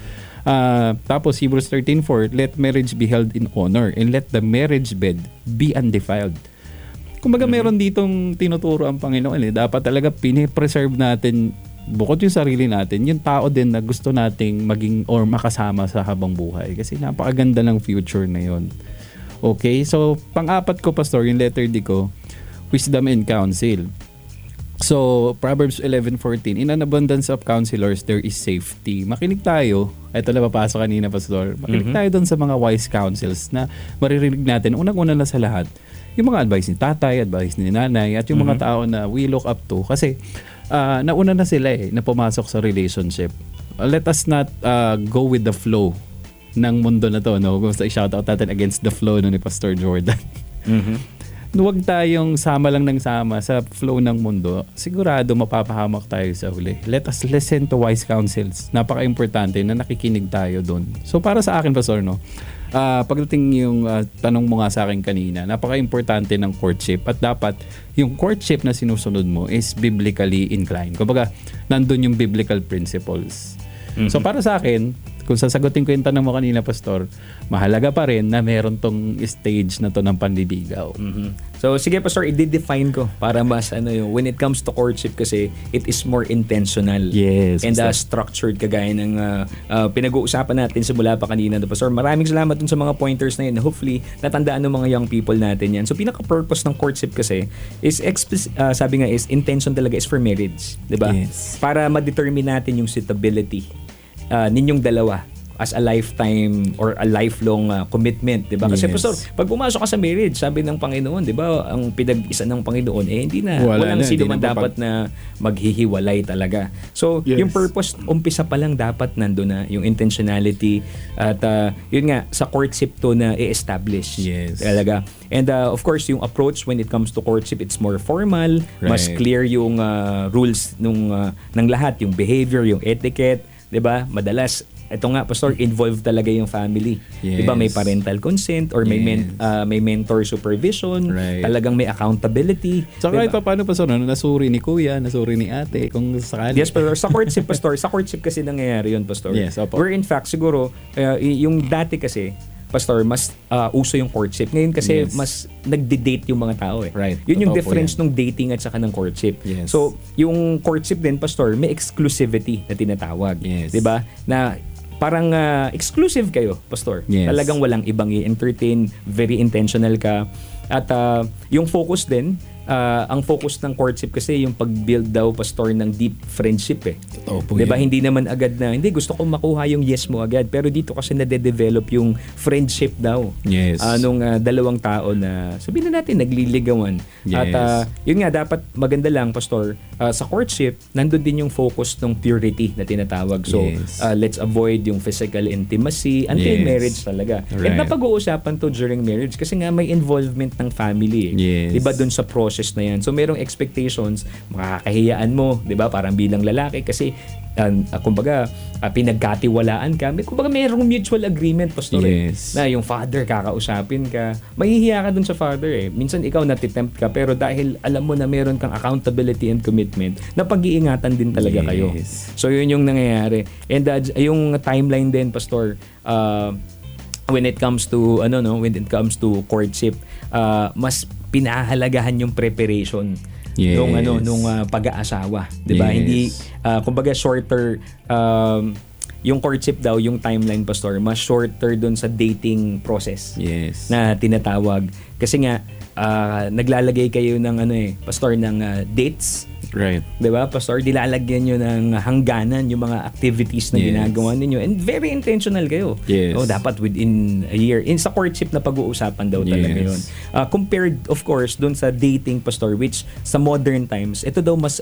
Tapos Hebrews 13:4, let marriage be held in honor and let the marriage bed be undefiled. Kumbaga meron ditong tinuturo ang Panginoon dapat talaga pinipreserve natin bukod yung sarili natin, yung tao din na gusto nating maging or makasama sa habang buhay. Kasi napakaganda ng future na yon. Okay? So, pang-apat ko, Pastor, yung letter D ko, wisdom and counsel. So, Proverbs 11:14, in an abundance of counselors, there is safety. Makinig tayo. Ito na papasok kanina, Pastor. Makinig tayo doon sa mga wise counsels na maririnig natin. Unang-una na sa lahat, yung mga advice ni tatay, advice ni nanay, at yung mga tao na we look up to. Kasi, nauna na sila na pumasok sa relationship. let us not go with the flow ng mundo na to, no? Gusto i-shoutout natin against the flow no, ni Pastor Jordan. Huwag tayong sama lang ng sama sa flow ng mundo. Sigurado mapapahamak tayo sa huli. Let us listen to wise counsels. Napaka-importante na nakikinig tayo doon. So para sa akin, Pastor, no? Pagdating yung tanong mo nga sa akin kanina, napaka-importante ng courtship at dapat yung courtship na sinusunod mo is biblically inclined. Kumbaga, nandun yung biblical principles. So para sa akin, kung sasagutin ko yung tanong mo kanina, Pastor, mahalaga pa rin na meron tong stage na to ng panliligaw. So sige, Pastor, i-define ko para mas when it comes to courtship kasi it is more intentional. Yes, and Pastor. structured kagaya ng pinag-uusapan natin simula pa kanina, Pastor. Maraming salamat dun sa mga pointers na yun. Hopefully, natandaan ng mga young people natin yan. So pinaka-purpose ng courtship kasi is sabi nga is intention talaga is for marriage, 'di ba? Yes. Para ma-determine natin yung suitability ninyong dalawa as a lifetime or a lifelong commitment, 'di ba? Kasi Yes. Pastor, pag pumasok ka sa marriage, sabi ng Panginoon, 'di ba, ang pinag-isa ng Panginoon hindi na walang sino man dapat na maghihiwalay talaga. So, Yes. yung purpose umpisa pa lang dapat nandoon na yung intentionality at yun nga sa courtship to na i-establish. Yes. Talaga. And of course, yung approach when it comes to courtship, it's more formal, mas Right. clear yung rules ng lahat, yung behavior, yung etiquette, 'di ba? Madalas ito nga, Pastor, involved talaga yung family. Yes. 'Di ba? May parental consent or may Yes. may mentor supervision, Right. talagang may accountability. Saka 'di ito ba? paano, Pastor, nasuri ni Kuya, nasuri ni Ate, kung sakali. Yes, Pastor. Sa courtship, Pastor, sa courtship kasi nangyayari yun, Pastor. Yes, opo. Where in fact, siguro, yung dati kasi, Pastor, mas uso yung courtship. Ngayon kasi, Yes. mas nagde-date yung mga tao eh. Right. Yun yung Totoo po difference yan. ng dating at saka ng courtship. Yes. So, yung courtship din, Pastor, may exclusivity na tinatawag. Yes. 'Di ba? Na parang exclusive kayo, Pastor. Yes. Talagang walang ibang i-entertain, very intentional ka. At yung focus din, ang focus ng courtship kasi yung pag-build daw, Pastor, ng deep friendship eh. Totoo po Diba? yan. Hindi naman agad na, hindi, gusto kong makuha yung yes mo agad. Pero dito kasi nade-develop yung friendship daw. Yes. Nung dalawang tao na, sabihin na natin, nagliligawan. Yes. At yun nga, dapat maganda lang, Pastor, sa courtship, nandun din yung focus ng purity na tinatawag. So, Yes. let's avoid yung physical intimacy until Yes. marriage talaga. Right. And napag-uusapan to during marriage kasi nga may involvement ng family. Yes. Diba dun sa process na yan. So, merong expectations, makakahiyaan mo, diba? Parang bilang lalaki kasi kumbaga pinagkatiwalaan ka. Kumbaga merong mutual agreement, Pastor. Yes. Na yung father kakausapin ka. Mahihiya ka dun sa father eh. Minsan ikaw natitempt ka pero dahil alam mo na meron kang accountability and commitment, na pag-iingatan din talaga kayo. Yes. So yun yung nangyayari. And yung timeline din, Pastor, when it comes to courtship, mas pinahalagahan yung preparation Yes. nung pag-aasawa, 'di ba? Yes. Hindi kumbaga shorter yung courtship daw, yung timeline, Pastor, mas shorter doon sa dating process Yes. na tinatawag. Kasi nga naglalagay kayo ng Pastor, ng dates. Right. 'Di ba, Pastor? Dilalagyan nyo ng hangganan yung mga activities na Yes. ginagawa ninyo. And very intentional kayo. Yes. Dapat within a year. Sa courtship na pag-uusapan daw talaga Yes. yun. Compared, of course, dun sa dating, Pastor, which sa modern times, ito daw mas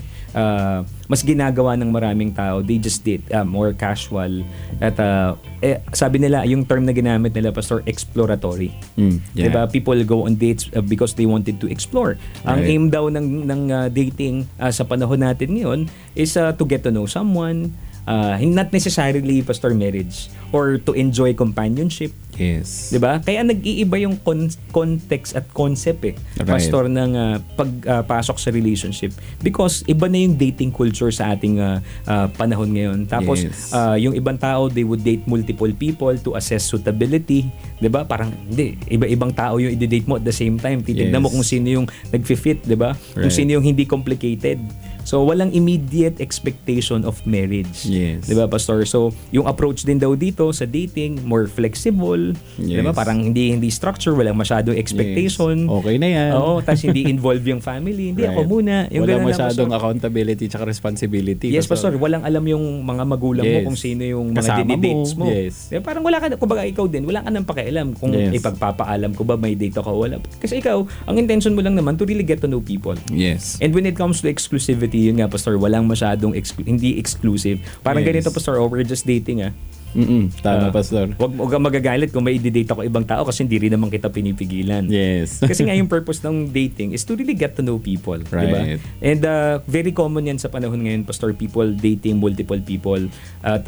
mas ginagawa ng maraming tao. They just date more casual. At sabi nila, yung term na ginamit nila, Pastor, exploratory. Yeah. Diba? People go on dates because they wanted to explore. Ang Right. aim daw ng dating sa panahon natin ngayon is to get to know someone, not necessarily, Pastor, marriage or to enjoy companionship. Yes. 'Di ba? Kaya nag-iiba yung context at concept Right. Pastor, ng pagpasok sa relationship because iba na yung dating culture sa ating panahon ngayon. Tapos Yes. yung ibang tao, they would date multiple people to assess suitability, 'di ba? Parang hindi, iba-ibang tao yung i-date mo at the same time. Titignan Yes. mo kung sino yung nagfi-fit, 'di ba? Kung Right. sino yung hindi complicated. So walang immediate expectation of marriage. Yes. 'Di ba, Pastor? So yung approach din daw dito sa dating, more flexible, 'di ba? Yes. Parang hindi structure, walang masyadong expectation. Yes. Okay na yan. Oo, tapos hindi involve yung family. Hindi, Right. ako muna. Yung Wala ganun lang, masyadong Pastor. accountability tsaka responsibility. Yes, Pastor. Walang alam yung mga magulang mo Yes. kung sino yung mga Kasama dinidates mo. mo. Yes. Diba? Parang wala ka, kumbaga ikaw din, wala ka nang pakialam kung Yes. ipagpapaalam ko ba may date ako o wala. Kasi ikaw, ang intention mo lang naman to really get to know people. Yes. And when it comes to exclusivity, exclusivity, yun nga pastor, walang masyadong hindi exclusive. Parang Yes. ganito pastor, we're just dating Tama, Pastor. Wag kang magagalit kung may i-date ako ibang tao kasi hindi rin naman kita pinipigilan. Yes. Kasi nga yung purpose ng dating is to really get to know people, di ba? Right. And very common yan sa panahon ngayon, pastor, people dating multiple people. At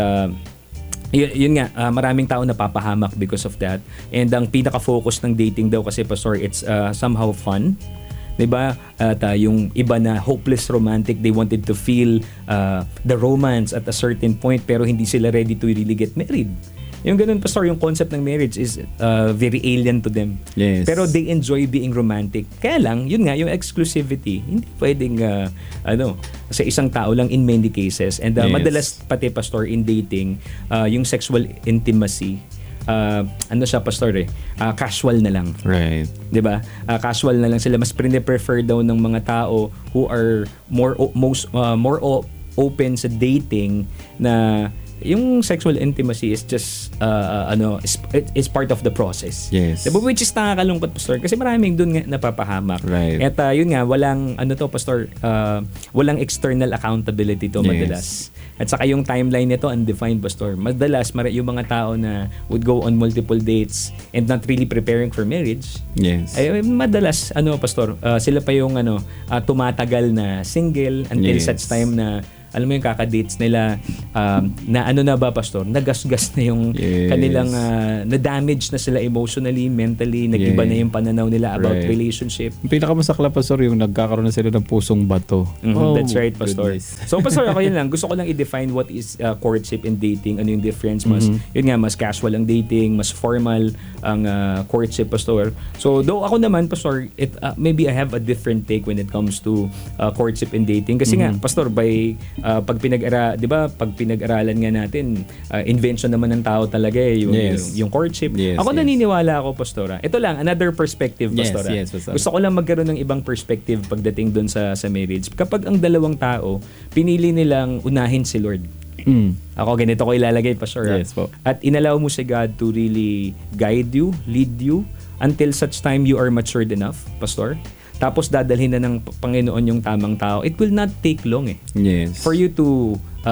yun nga, maraming tao napapahamak because of that. And ang pinaka-focus ng dating daw kasi, pastor, it's somehow fun. 'Di ba? At yung iba na hopeless romantic, they wanted to feel the romance at a certain point pero hindi sila ready to really get married. Yung ganun, pastor, yung concept ng marriage is very alien to them. Yes. Pero they enjoy being romantic. Kaya lang, yun nga, yung exclusivity, hindi pwedeng sa isang tao lang in many cases. And Yes. madalas pati, pastor, in dating, yung sexual intimacy, siya, pastor, casual na lang. Right. 'Di ba? Casual na lang sila, mas prefer daw ng mga tao who are more open sa dating na yung sexual intimacy is just is part of the process. Yes. Diba? Which is nakakalungkot, pastor, kasi maraming doon nga napapahamak. Right. At yun nga, walang pastor, walang external accountability to madalas. At saka yung timeline nito undefined, pastor. Madalas yung mga tao na would go on multiple dates and not really preparing for marriage. Yes. Ay madalas pastor, sila pa yung tumatagal na single until Yes. such time na alam mo yung kakadates nila na pastor, nagasgas na yung Yes. kanilang na-damage na sila emotionally, mentally, nag-iba Yes. na yung pananaw nila about Right. relationship. Yung pinakamasakla, Pastor, yung nagkakaroon na sila ng pusong bato. That's right, pastor. Goodness. So, pastor, ako yun lang. Gusto ko lang i-define what is courtship and dating. Ano yung difference? Yun nga, mas casual ang dating, mas formal ang courtship, pastor. So, though ako naman, pastor, maybe I have a different take when it comes to courtship and dating. Kasi nga, pastor, pag pinag-aralan nga natin, invention naman ng tao talaga yung courtship. Yes, Ako yes. naniniwala ako, pastora. Ito lang, another perspective, pastora. Yes, pastor. Gusto ko lang magkaroon ng ibang perspective pagdating doon sa marriage. Kapag ang dalawang tao, pinili nilang unahin si Lord. Ako, ganito ko ilalagay, pastor. Yes po. At inallow mo si God to really guide you, lead you, until such time you are matured enough, pastor. Tapos dadalhin na ng Panginoon yung tamang tao. It will not take long Yes. for you to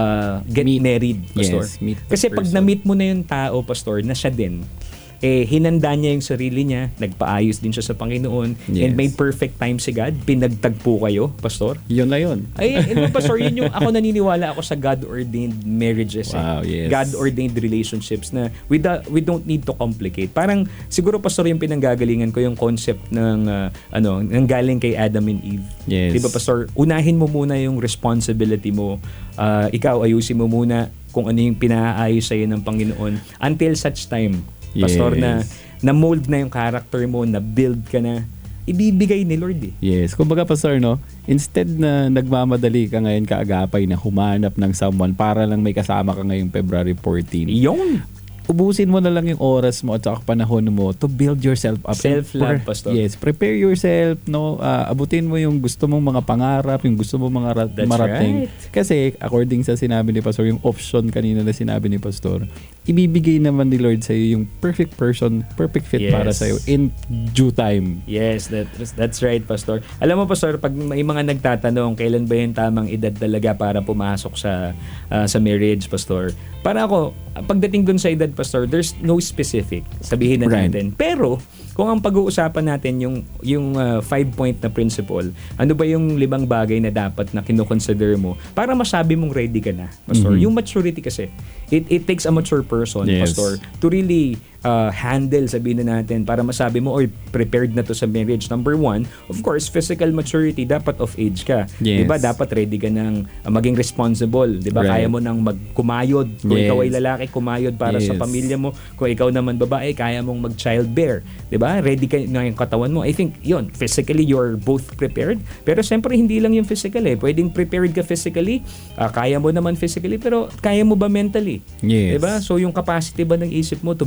get married, pastor. Yes, meet the Kasi pag person. na-meet mo na yung tao, pastor, na siya din, hinanda niya yung sarili niya, nagpaayos din siya sa Panginoon, Yes. and may perfect time si God, pinagtagpo kayo, pastor. Yun na yun. Pastor, yun yung ako naniniwala ako sa God-ordained marriages. Wow, yes. God-ordained relationships na we don't need to complicate. Parang siguro, pastor, yung pinanggagalingan ko yung concept ng ng galing kay Adam and Eve. Yes. Diba, pastor? Unahin mo muna yung responsibility mo. Ikaw, ayusin mo muna kung ano yung pinaayos sa'yo ng Panginoon until such time, pastor, Yes. na mold na yung character mo, na build ka na, ibibigay ni Lord . Yes. Kumbaga, Pastor, no? Instead na nagmamadali ka ngayon kaagapay na humanap ng someone para lang may kasama ka ngayong February 14. Yung Ubusin mo na lang yung oras mo at saka panahon mo to build yourself up. Self-love, pastor. Yes. Prepare yourself, no? Abutin mo yung gusto mong mga pangarap, yung gusto mong mga That's marating. right. Kasi, according sa sinabi ni Pastor, yung option kanina na sinabi ni Pastor, ibibigay naman ni Lord sa'yo yung perfect person, perfect fit Yes. para sa'yo in due time. Yes, that's right, pastor. Alam mo, pastor, pag may mga nagtatanong kailan ba yung tamang edad talaga para pumasok sa marriage, pastor. Para ako, pagdating dun sa edad, pastor, there's no specific. Sabihin na Right. natin. Pero kung ang pag-uusapan natin yung 5-point na principle, ano ba yung 5 bagay na dapat na kino-consider mo para masabi mong ready ka na, pastor? Yung maturity kasi. It takes a mature person, Yes. pastor, to really handle, sabihin na natin, para masabi mo, oy, prepared na to sa marriage. Number 1, of course, physical maturity, dapat of age ka. Yes. Diba? Dapat ready ka ng maging responsible. Diba? Right. Kaya mo nang magkumayod. Kung Yes. ikaw ay lalaki, kumayod para sa Yes. pamilya mo. Kung ikaw naman babae, kaya mong mag-childbear. Diba? Ready ka na yung katawan mo. I think, yun, physically, you're both prepared. Pero siyempre, hindi lang yung physical . Pwedeng prepared ka physically, kaya mo naman physically, pero kaya mo ba mentally? Yes. Diba? So, yung capacity ba ng isip mo to make decisions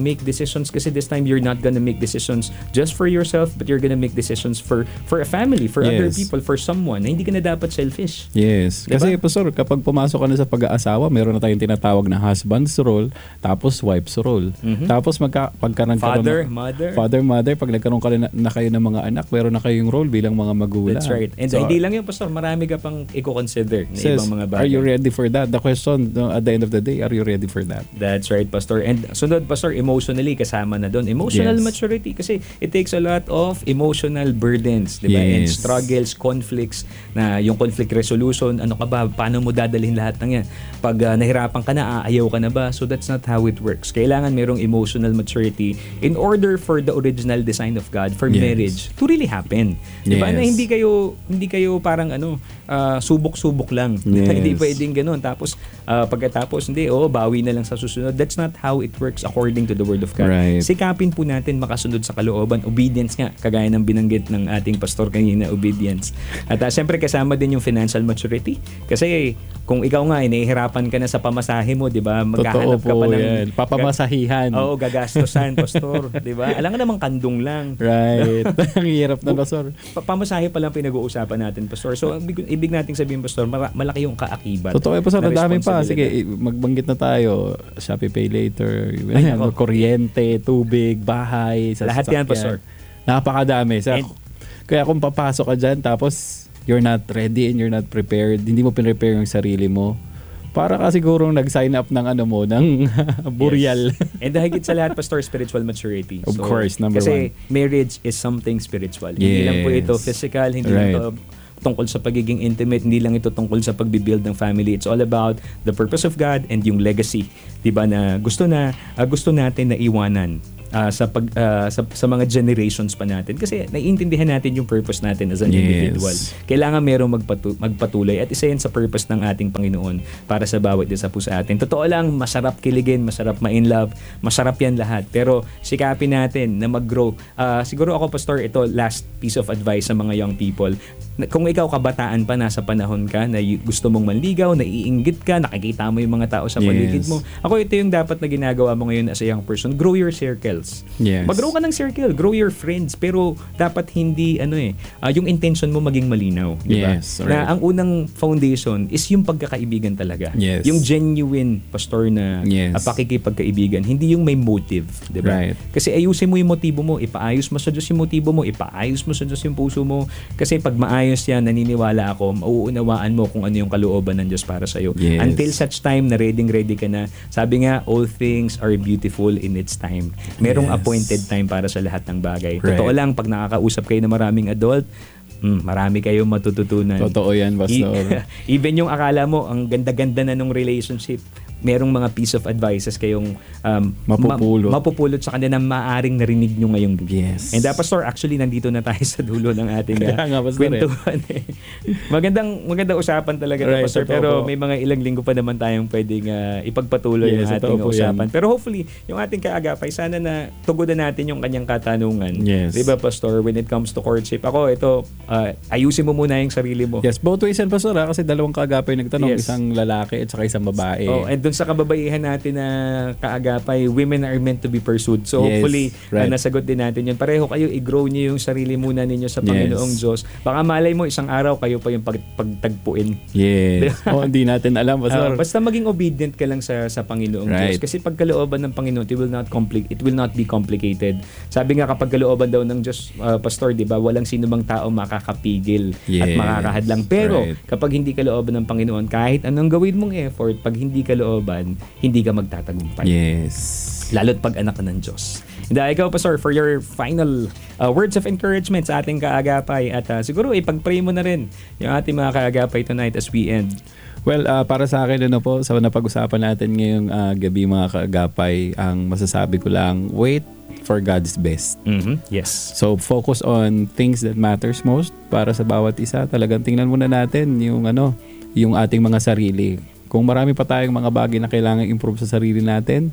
decisions kasi this time you're not gonna make decisions just for yourself, but you're gonna make decisions for a family, for other Yes. people, for someone. Na hindi ka na dapat selfish. Yes. Diba? Kasi, Pastor, kapag pumasok ka na sa pag-aasawa, meron na tayong tinatawag na husband's role, tapos wife's role. Tapos pagka nagkaroon Father, mother, pag nagkaroon ka na kayo ng mga anak, meron na kayong role bilang mga magulang. that's right. And So, hindi lang yun, Pastor, marami ka pang i-consider na says, ibang mga bagay. are you ready for that? The question, no, at the end of the day, are you ready for that? That's right, Pastor. And sunod, Pastor, emotionally kasama na doon. Emotional Yes. maturity kasi it takes a lot of emotional burdens, di ba? And Yes. struggles, conflicts, na yung conflict resolution, ano ka ba, paano mo dadalhin lahat ng yan? Pag nahirapan ka na, aayaw ka na ba? So that's not how it works. Kailangan merong emotional maturity in order for the original design of God for Yes. marriage to really happen. Di ba? Yes. Na hindi kayo parang subok-subok lang. Yes. Hindi pwedeng ganun. Tapos pagkatapos bawi na lang sa susunod. That's not how it works according to the Word of God. Right. Sikapin po natin makasunod sa kalooban. Obedience nga, kagaya ng binanggit ng ating pastor kanina, obedience. At siyempre kasama din yung financial maturity. Kasi kung ikaw nga nahihirapan ka na sa pamasahe mo, 'di ba? Maghahanap ka Totoo pa po ng yan. Papamasahihan. Oo, gagastosan, pastor, 'di ba? Alam nga namang kandong lang. Right. Ang hirap na, Pastor. Pamasahe pa lang pinag-uusapan natin, pastor. So ang ibig nating sabihin, pastor, malaki yung kaakibat. Totoo, Pastor. na Ang dami pa. responsibilidad. Sige, magbanggit na tayo. Shopee Pay Later. Ay, nako. Kuryente, tubig, bahay, Lahat yan, sasakyan. Pastor. Napakadami. And- Kaya kung papasok ka dyan, tapos you're not ready and you're not prepared, hindi mo pinrepare yung sarili mo, para ka sigurong nag-sign up ng ng burial. Yes. And higit sa lahat, pastor, spiritual maturity. Of course, number kasi marriage is something spiritual. Hindi lang po Yes. ito physical, hindi lang Right. ito tungkol sa pagiging intimate, hindi lang ito tungkol sa pagbibuild ng family. It's all about the purpose of God and yung legacy, 'di ba, na gusto natin na iwanan sa mga generations pa natin, kasi naiintindihan natin yung purpose natin as an Yes. individual. Kailangan merong magpatuloy, at isa yan sa purpose ng ating Panginoon para sa bawat isa po sa atin. Totoo lang, masarap kiligin, masarap ma-in love, masarap yan lahat, pero sikapin natin na mag-grow. Siguro ako, pastor, ito last piece of advice sa mga young people. Kung ikaw kabataan pa, nasa panahon ka na gusto mong manligaw, naiinggit ka, nakikita mo yung mga tao sa paligid Yes. mo, ako, ito yung dapat na ginagawa mo ngayon as a young person. Grow your circles. Yes. Mag-grow ka ng circle, grow your friends, pero dapat hindi yung intention mo maging malinaw, di ba? Yes, Na right. ang unang foundation is yung pagkakaibigan talaga. Yes. Yung genuine, pastor, na Yes. pakikipagkaibigan, hindi yung may motive, di ba? Right. Kasi ayusin mo yung motibo mo, ipaayos mo sa Diyos yung motibo mo, ipaayos mo sa Diyos yung puso mo. Kasi pag maayos yan, naniniwala ako, mauunawaan mo kung ano yung kalooban ng Diyos para sa'yo. Yes. Until such time na ready ka na. Sabi nga, all things are beautiful in its time. Merong Yes. appointed time para sa lahat ng bagay. Right. Totoo lang, pag nakakausap kayo ng maraming adult, marami kayong matututunan. Totoo yan, Pastor. Even yung akala mo, ang ganda-ganda na nung relationship, merong mga piece of advices kayong mapupulot sa kanila na maaring narinig nyo ngayong gabi. Yes. And Pastor, actually nandito na tayo sa dulo ng ating Kaya nga, Pastor, kwentuhan. Magandang usapan talaga, Right, Pastor. totoo Pero po. may mga ilang linggo pa naman tayong pwedeng ipagpatuloy Yes, ang ating totoo po usapan. yan. Pero hopefully, yung ating kaagapay, sana na tugudan natin yung kanyang katanungan. Yes. Diba, Pastor, when it comes to courtship? Ako, ito, ayusin mo muna yung sarili mo. Yes, both ways yan, Pastor, kasi dalawang kaagapay nagtanong, Yes. isang lalaki at saka isang babae. And dun sa kababaihan natin na kaagapay, women are meant to be pursued. So Yes, hopefully, right. nasagot din natin yun. Pareho kayo, i-grow niyo yung sarili muna ninyo sa Panginoong Yes. Diyos. Baka malay mo, isang araw kayo pa yung pagtagpuin. Yes. Hindi natin alam, Pastor. Basta maging obedient ka lang sa Panginoong Right. Diyos. Kasi pag kalooban ng Panginoon, it will not be complicated. Sabi nga, kapag kalooban daw ng Diyos, Pastor, di ba, walang sino mang tao makakapigil at Yes. makakahadlang. Pero Right. kapag hindi kalooban ng Panginoon, kahit anong gawin mong effort, pag hindi kalooban, hindi ka magtatagumpay. Yes. Lalo't pag anak ka ng Diyos. And ikaw, Pastor, for your final words of encouragement sa ating kaagapay, at siguro ipag-pray mo na rin yung ating mga kaagapay tonight as we end. Well, para sa akin, sa napag-usapan natin ngayong gabi, mga kaagapay, ang masasabi ko lang, wait for God's best. Yes. So, focus on things that matters most para sa bawat isa. Talagang tingnan muna natin yung ating mga sarili. Kung marami pa tayong mga bagay na kailangan improve sa sarili natin,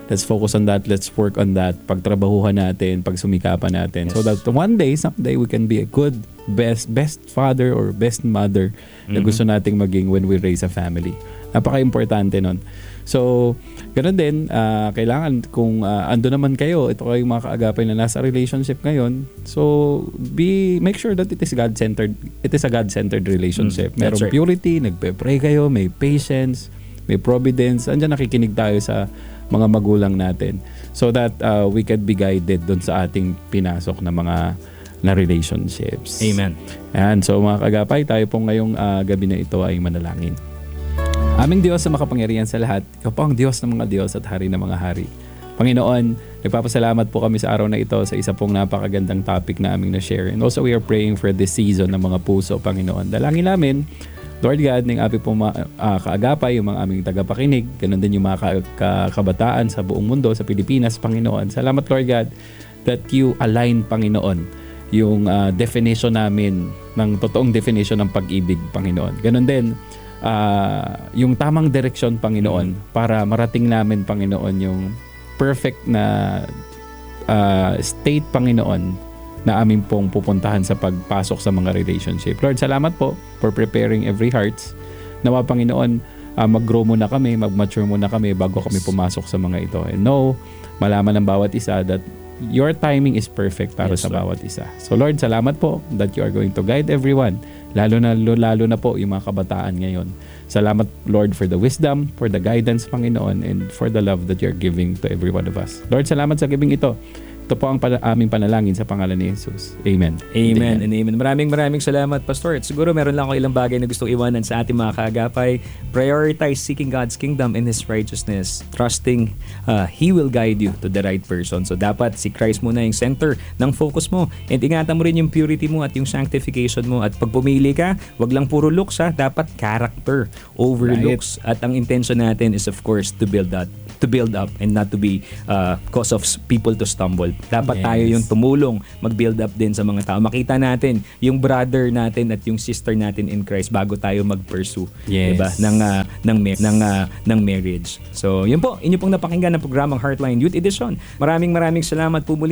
Let's focus on that. Let's work on that. Pagtrabahuhan natin, pagsumikapan natin. So that one day, someday, we can be a good, best father or best mother na gusto nating maging when we raise a family. Napaka-importante nun. So, ganoon din, kailangan kung ando naman kayo, ito kayong mga kaagapay na nasa relationship ngayon, so make sure that it is God-centered. It is a God-centered relationship. Merong right. purity, nagpe-pray kayo, may patience, may providence. Andiyan nakikinig tayo sa mga magulang natin so that we can be guided doon sa ating pinasok na mga na relationships. Amen. Ayan, so mga kagapay, tayo po ngayong gabi na ito ay manalangin. Aming Diyos na makapangyarihan sa lahat, ikaw po ang Diyos ng mga Diyos at Hari ng mga Hari. Panginoon, nagpapasalamat po kami sa araw na ito sa isa pong napakagandang topic na aming na-share. And also we are praying for this season ng mga puso, Panginoon. Dalangin namin, Lord God, ng aming pong kaagapay, yung mga aming tagapakinig, ganun din yung mga kabataan sa buong mundo, sa Pilipinas, Panginoon. Salamat, Lord God, that you align, Panginoon, yung definition namin, ng totoong definition ng pag-ibig, Panginoon. Ganun din, yung tamang direksyon, Panginoon, para marating namin, Panginoon, yung perfect na state, Panginoon, na amin pong pupuntahan sa pagpasok sa mga relationship. Lord, salamat po for preparing every hearts. Nawa, Panginoon, mag-grow muna kami, mag-mature muna kami bago kami pumasok sa mga ito. And no, malaman ng bawat isa that your timing is perfect para sa bawat isa. So Lord, salamat po that you are going to guide everyone, lalo na po yung mga kabataan ngayon. Salamat, Lord, for the wisdom, for the guidance, Panginoon, and for the love that you're giving to every one of us. Lord, salamat sa gabing ito. Ito po ang aming panalangin sa pangalan ni Jesus. Amen. Amen and amen. Maraming salamat, Pastor. At siguro meron lang ako ilang bagay na gustong iwanan sa ating mga kaagapay. Prioritize seeking God's kingdom and His righteousness. Trusting He will guide you to the right person. So dapat si Christ muna yung center ng focus mo. And ingatan mo rin yung purity mo at yung sanctification mo. At pag pumili ka, wag lang puro looks ha. Dapat character over looks. At ang intention natin is of course to build up and not to be cause of people to stumble. Dapat tayo yung tumulong, mag-build up din sa mga tao. Makita natin yung brother natin at yung sister natin in Christ bago tayo mag-pursue, diba? ng marriage. So, yun po, inyo pong napakinggan ng programang Heartline Youth Edition. Maraming salamat po muli.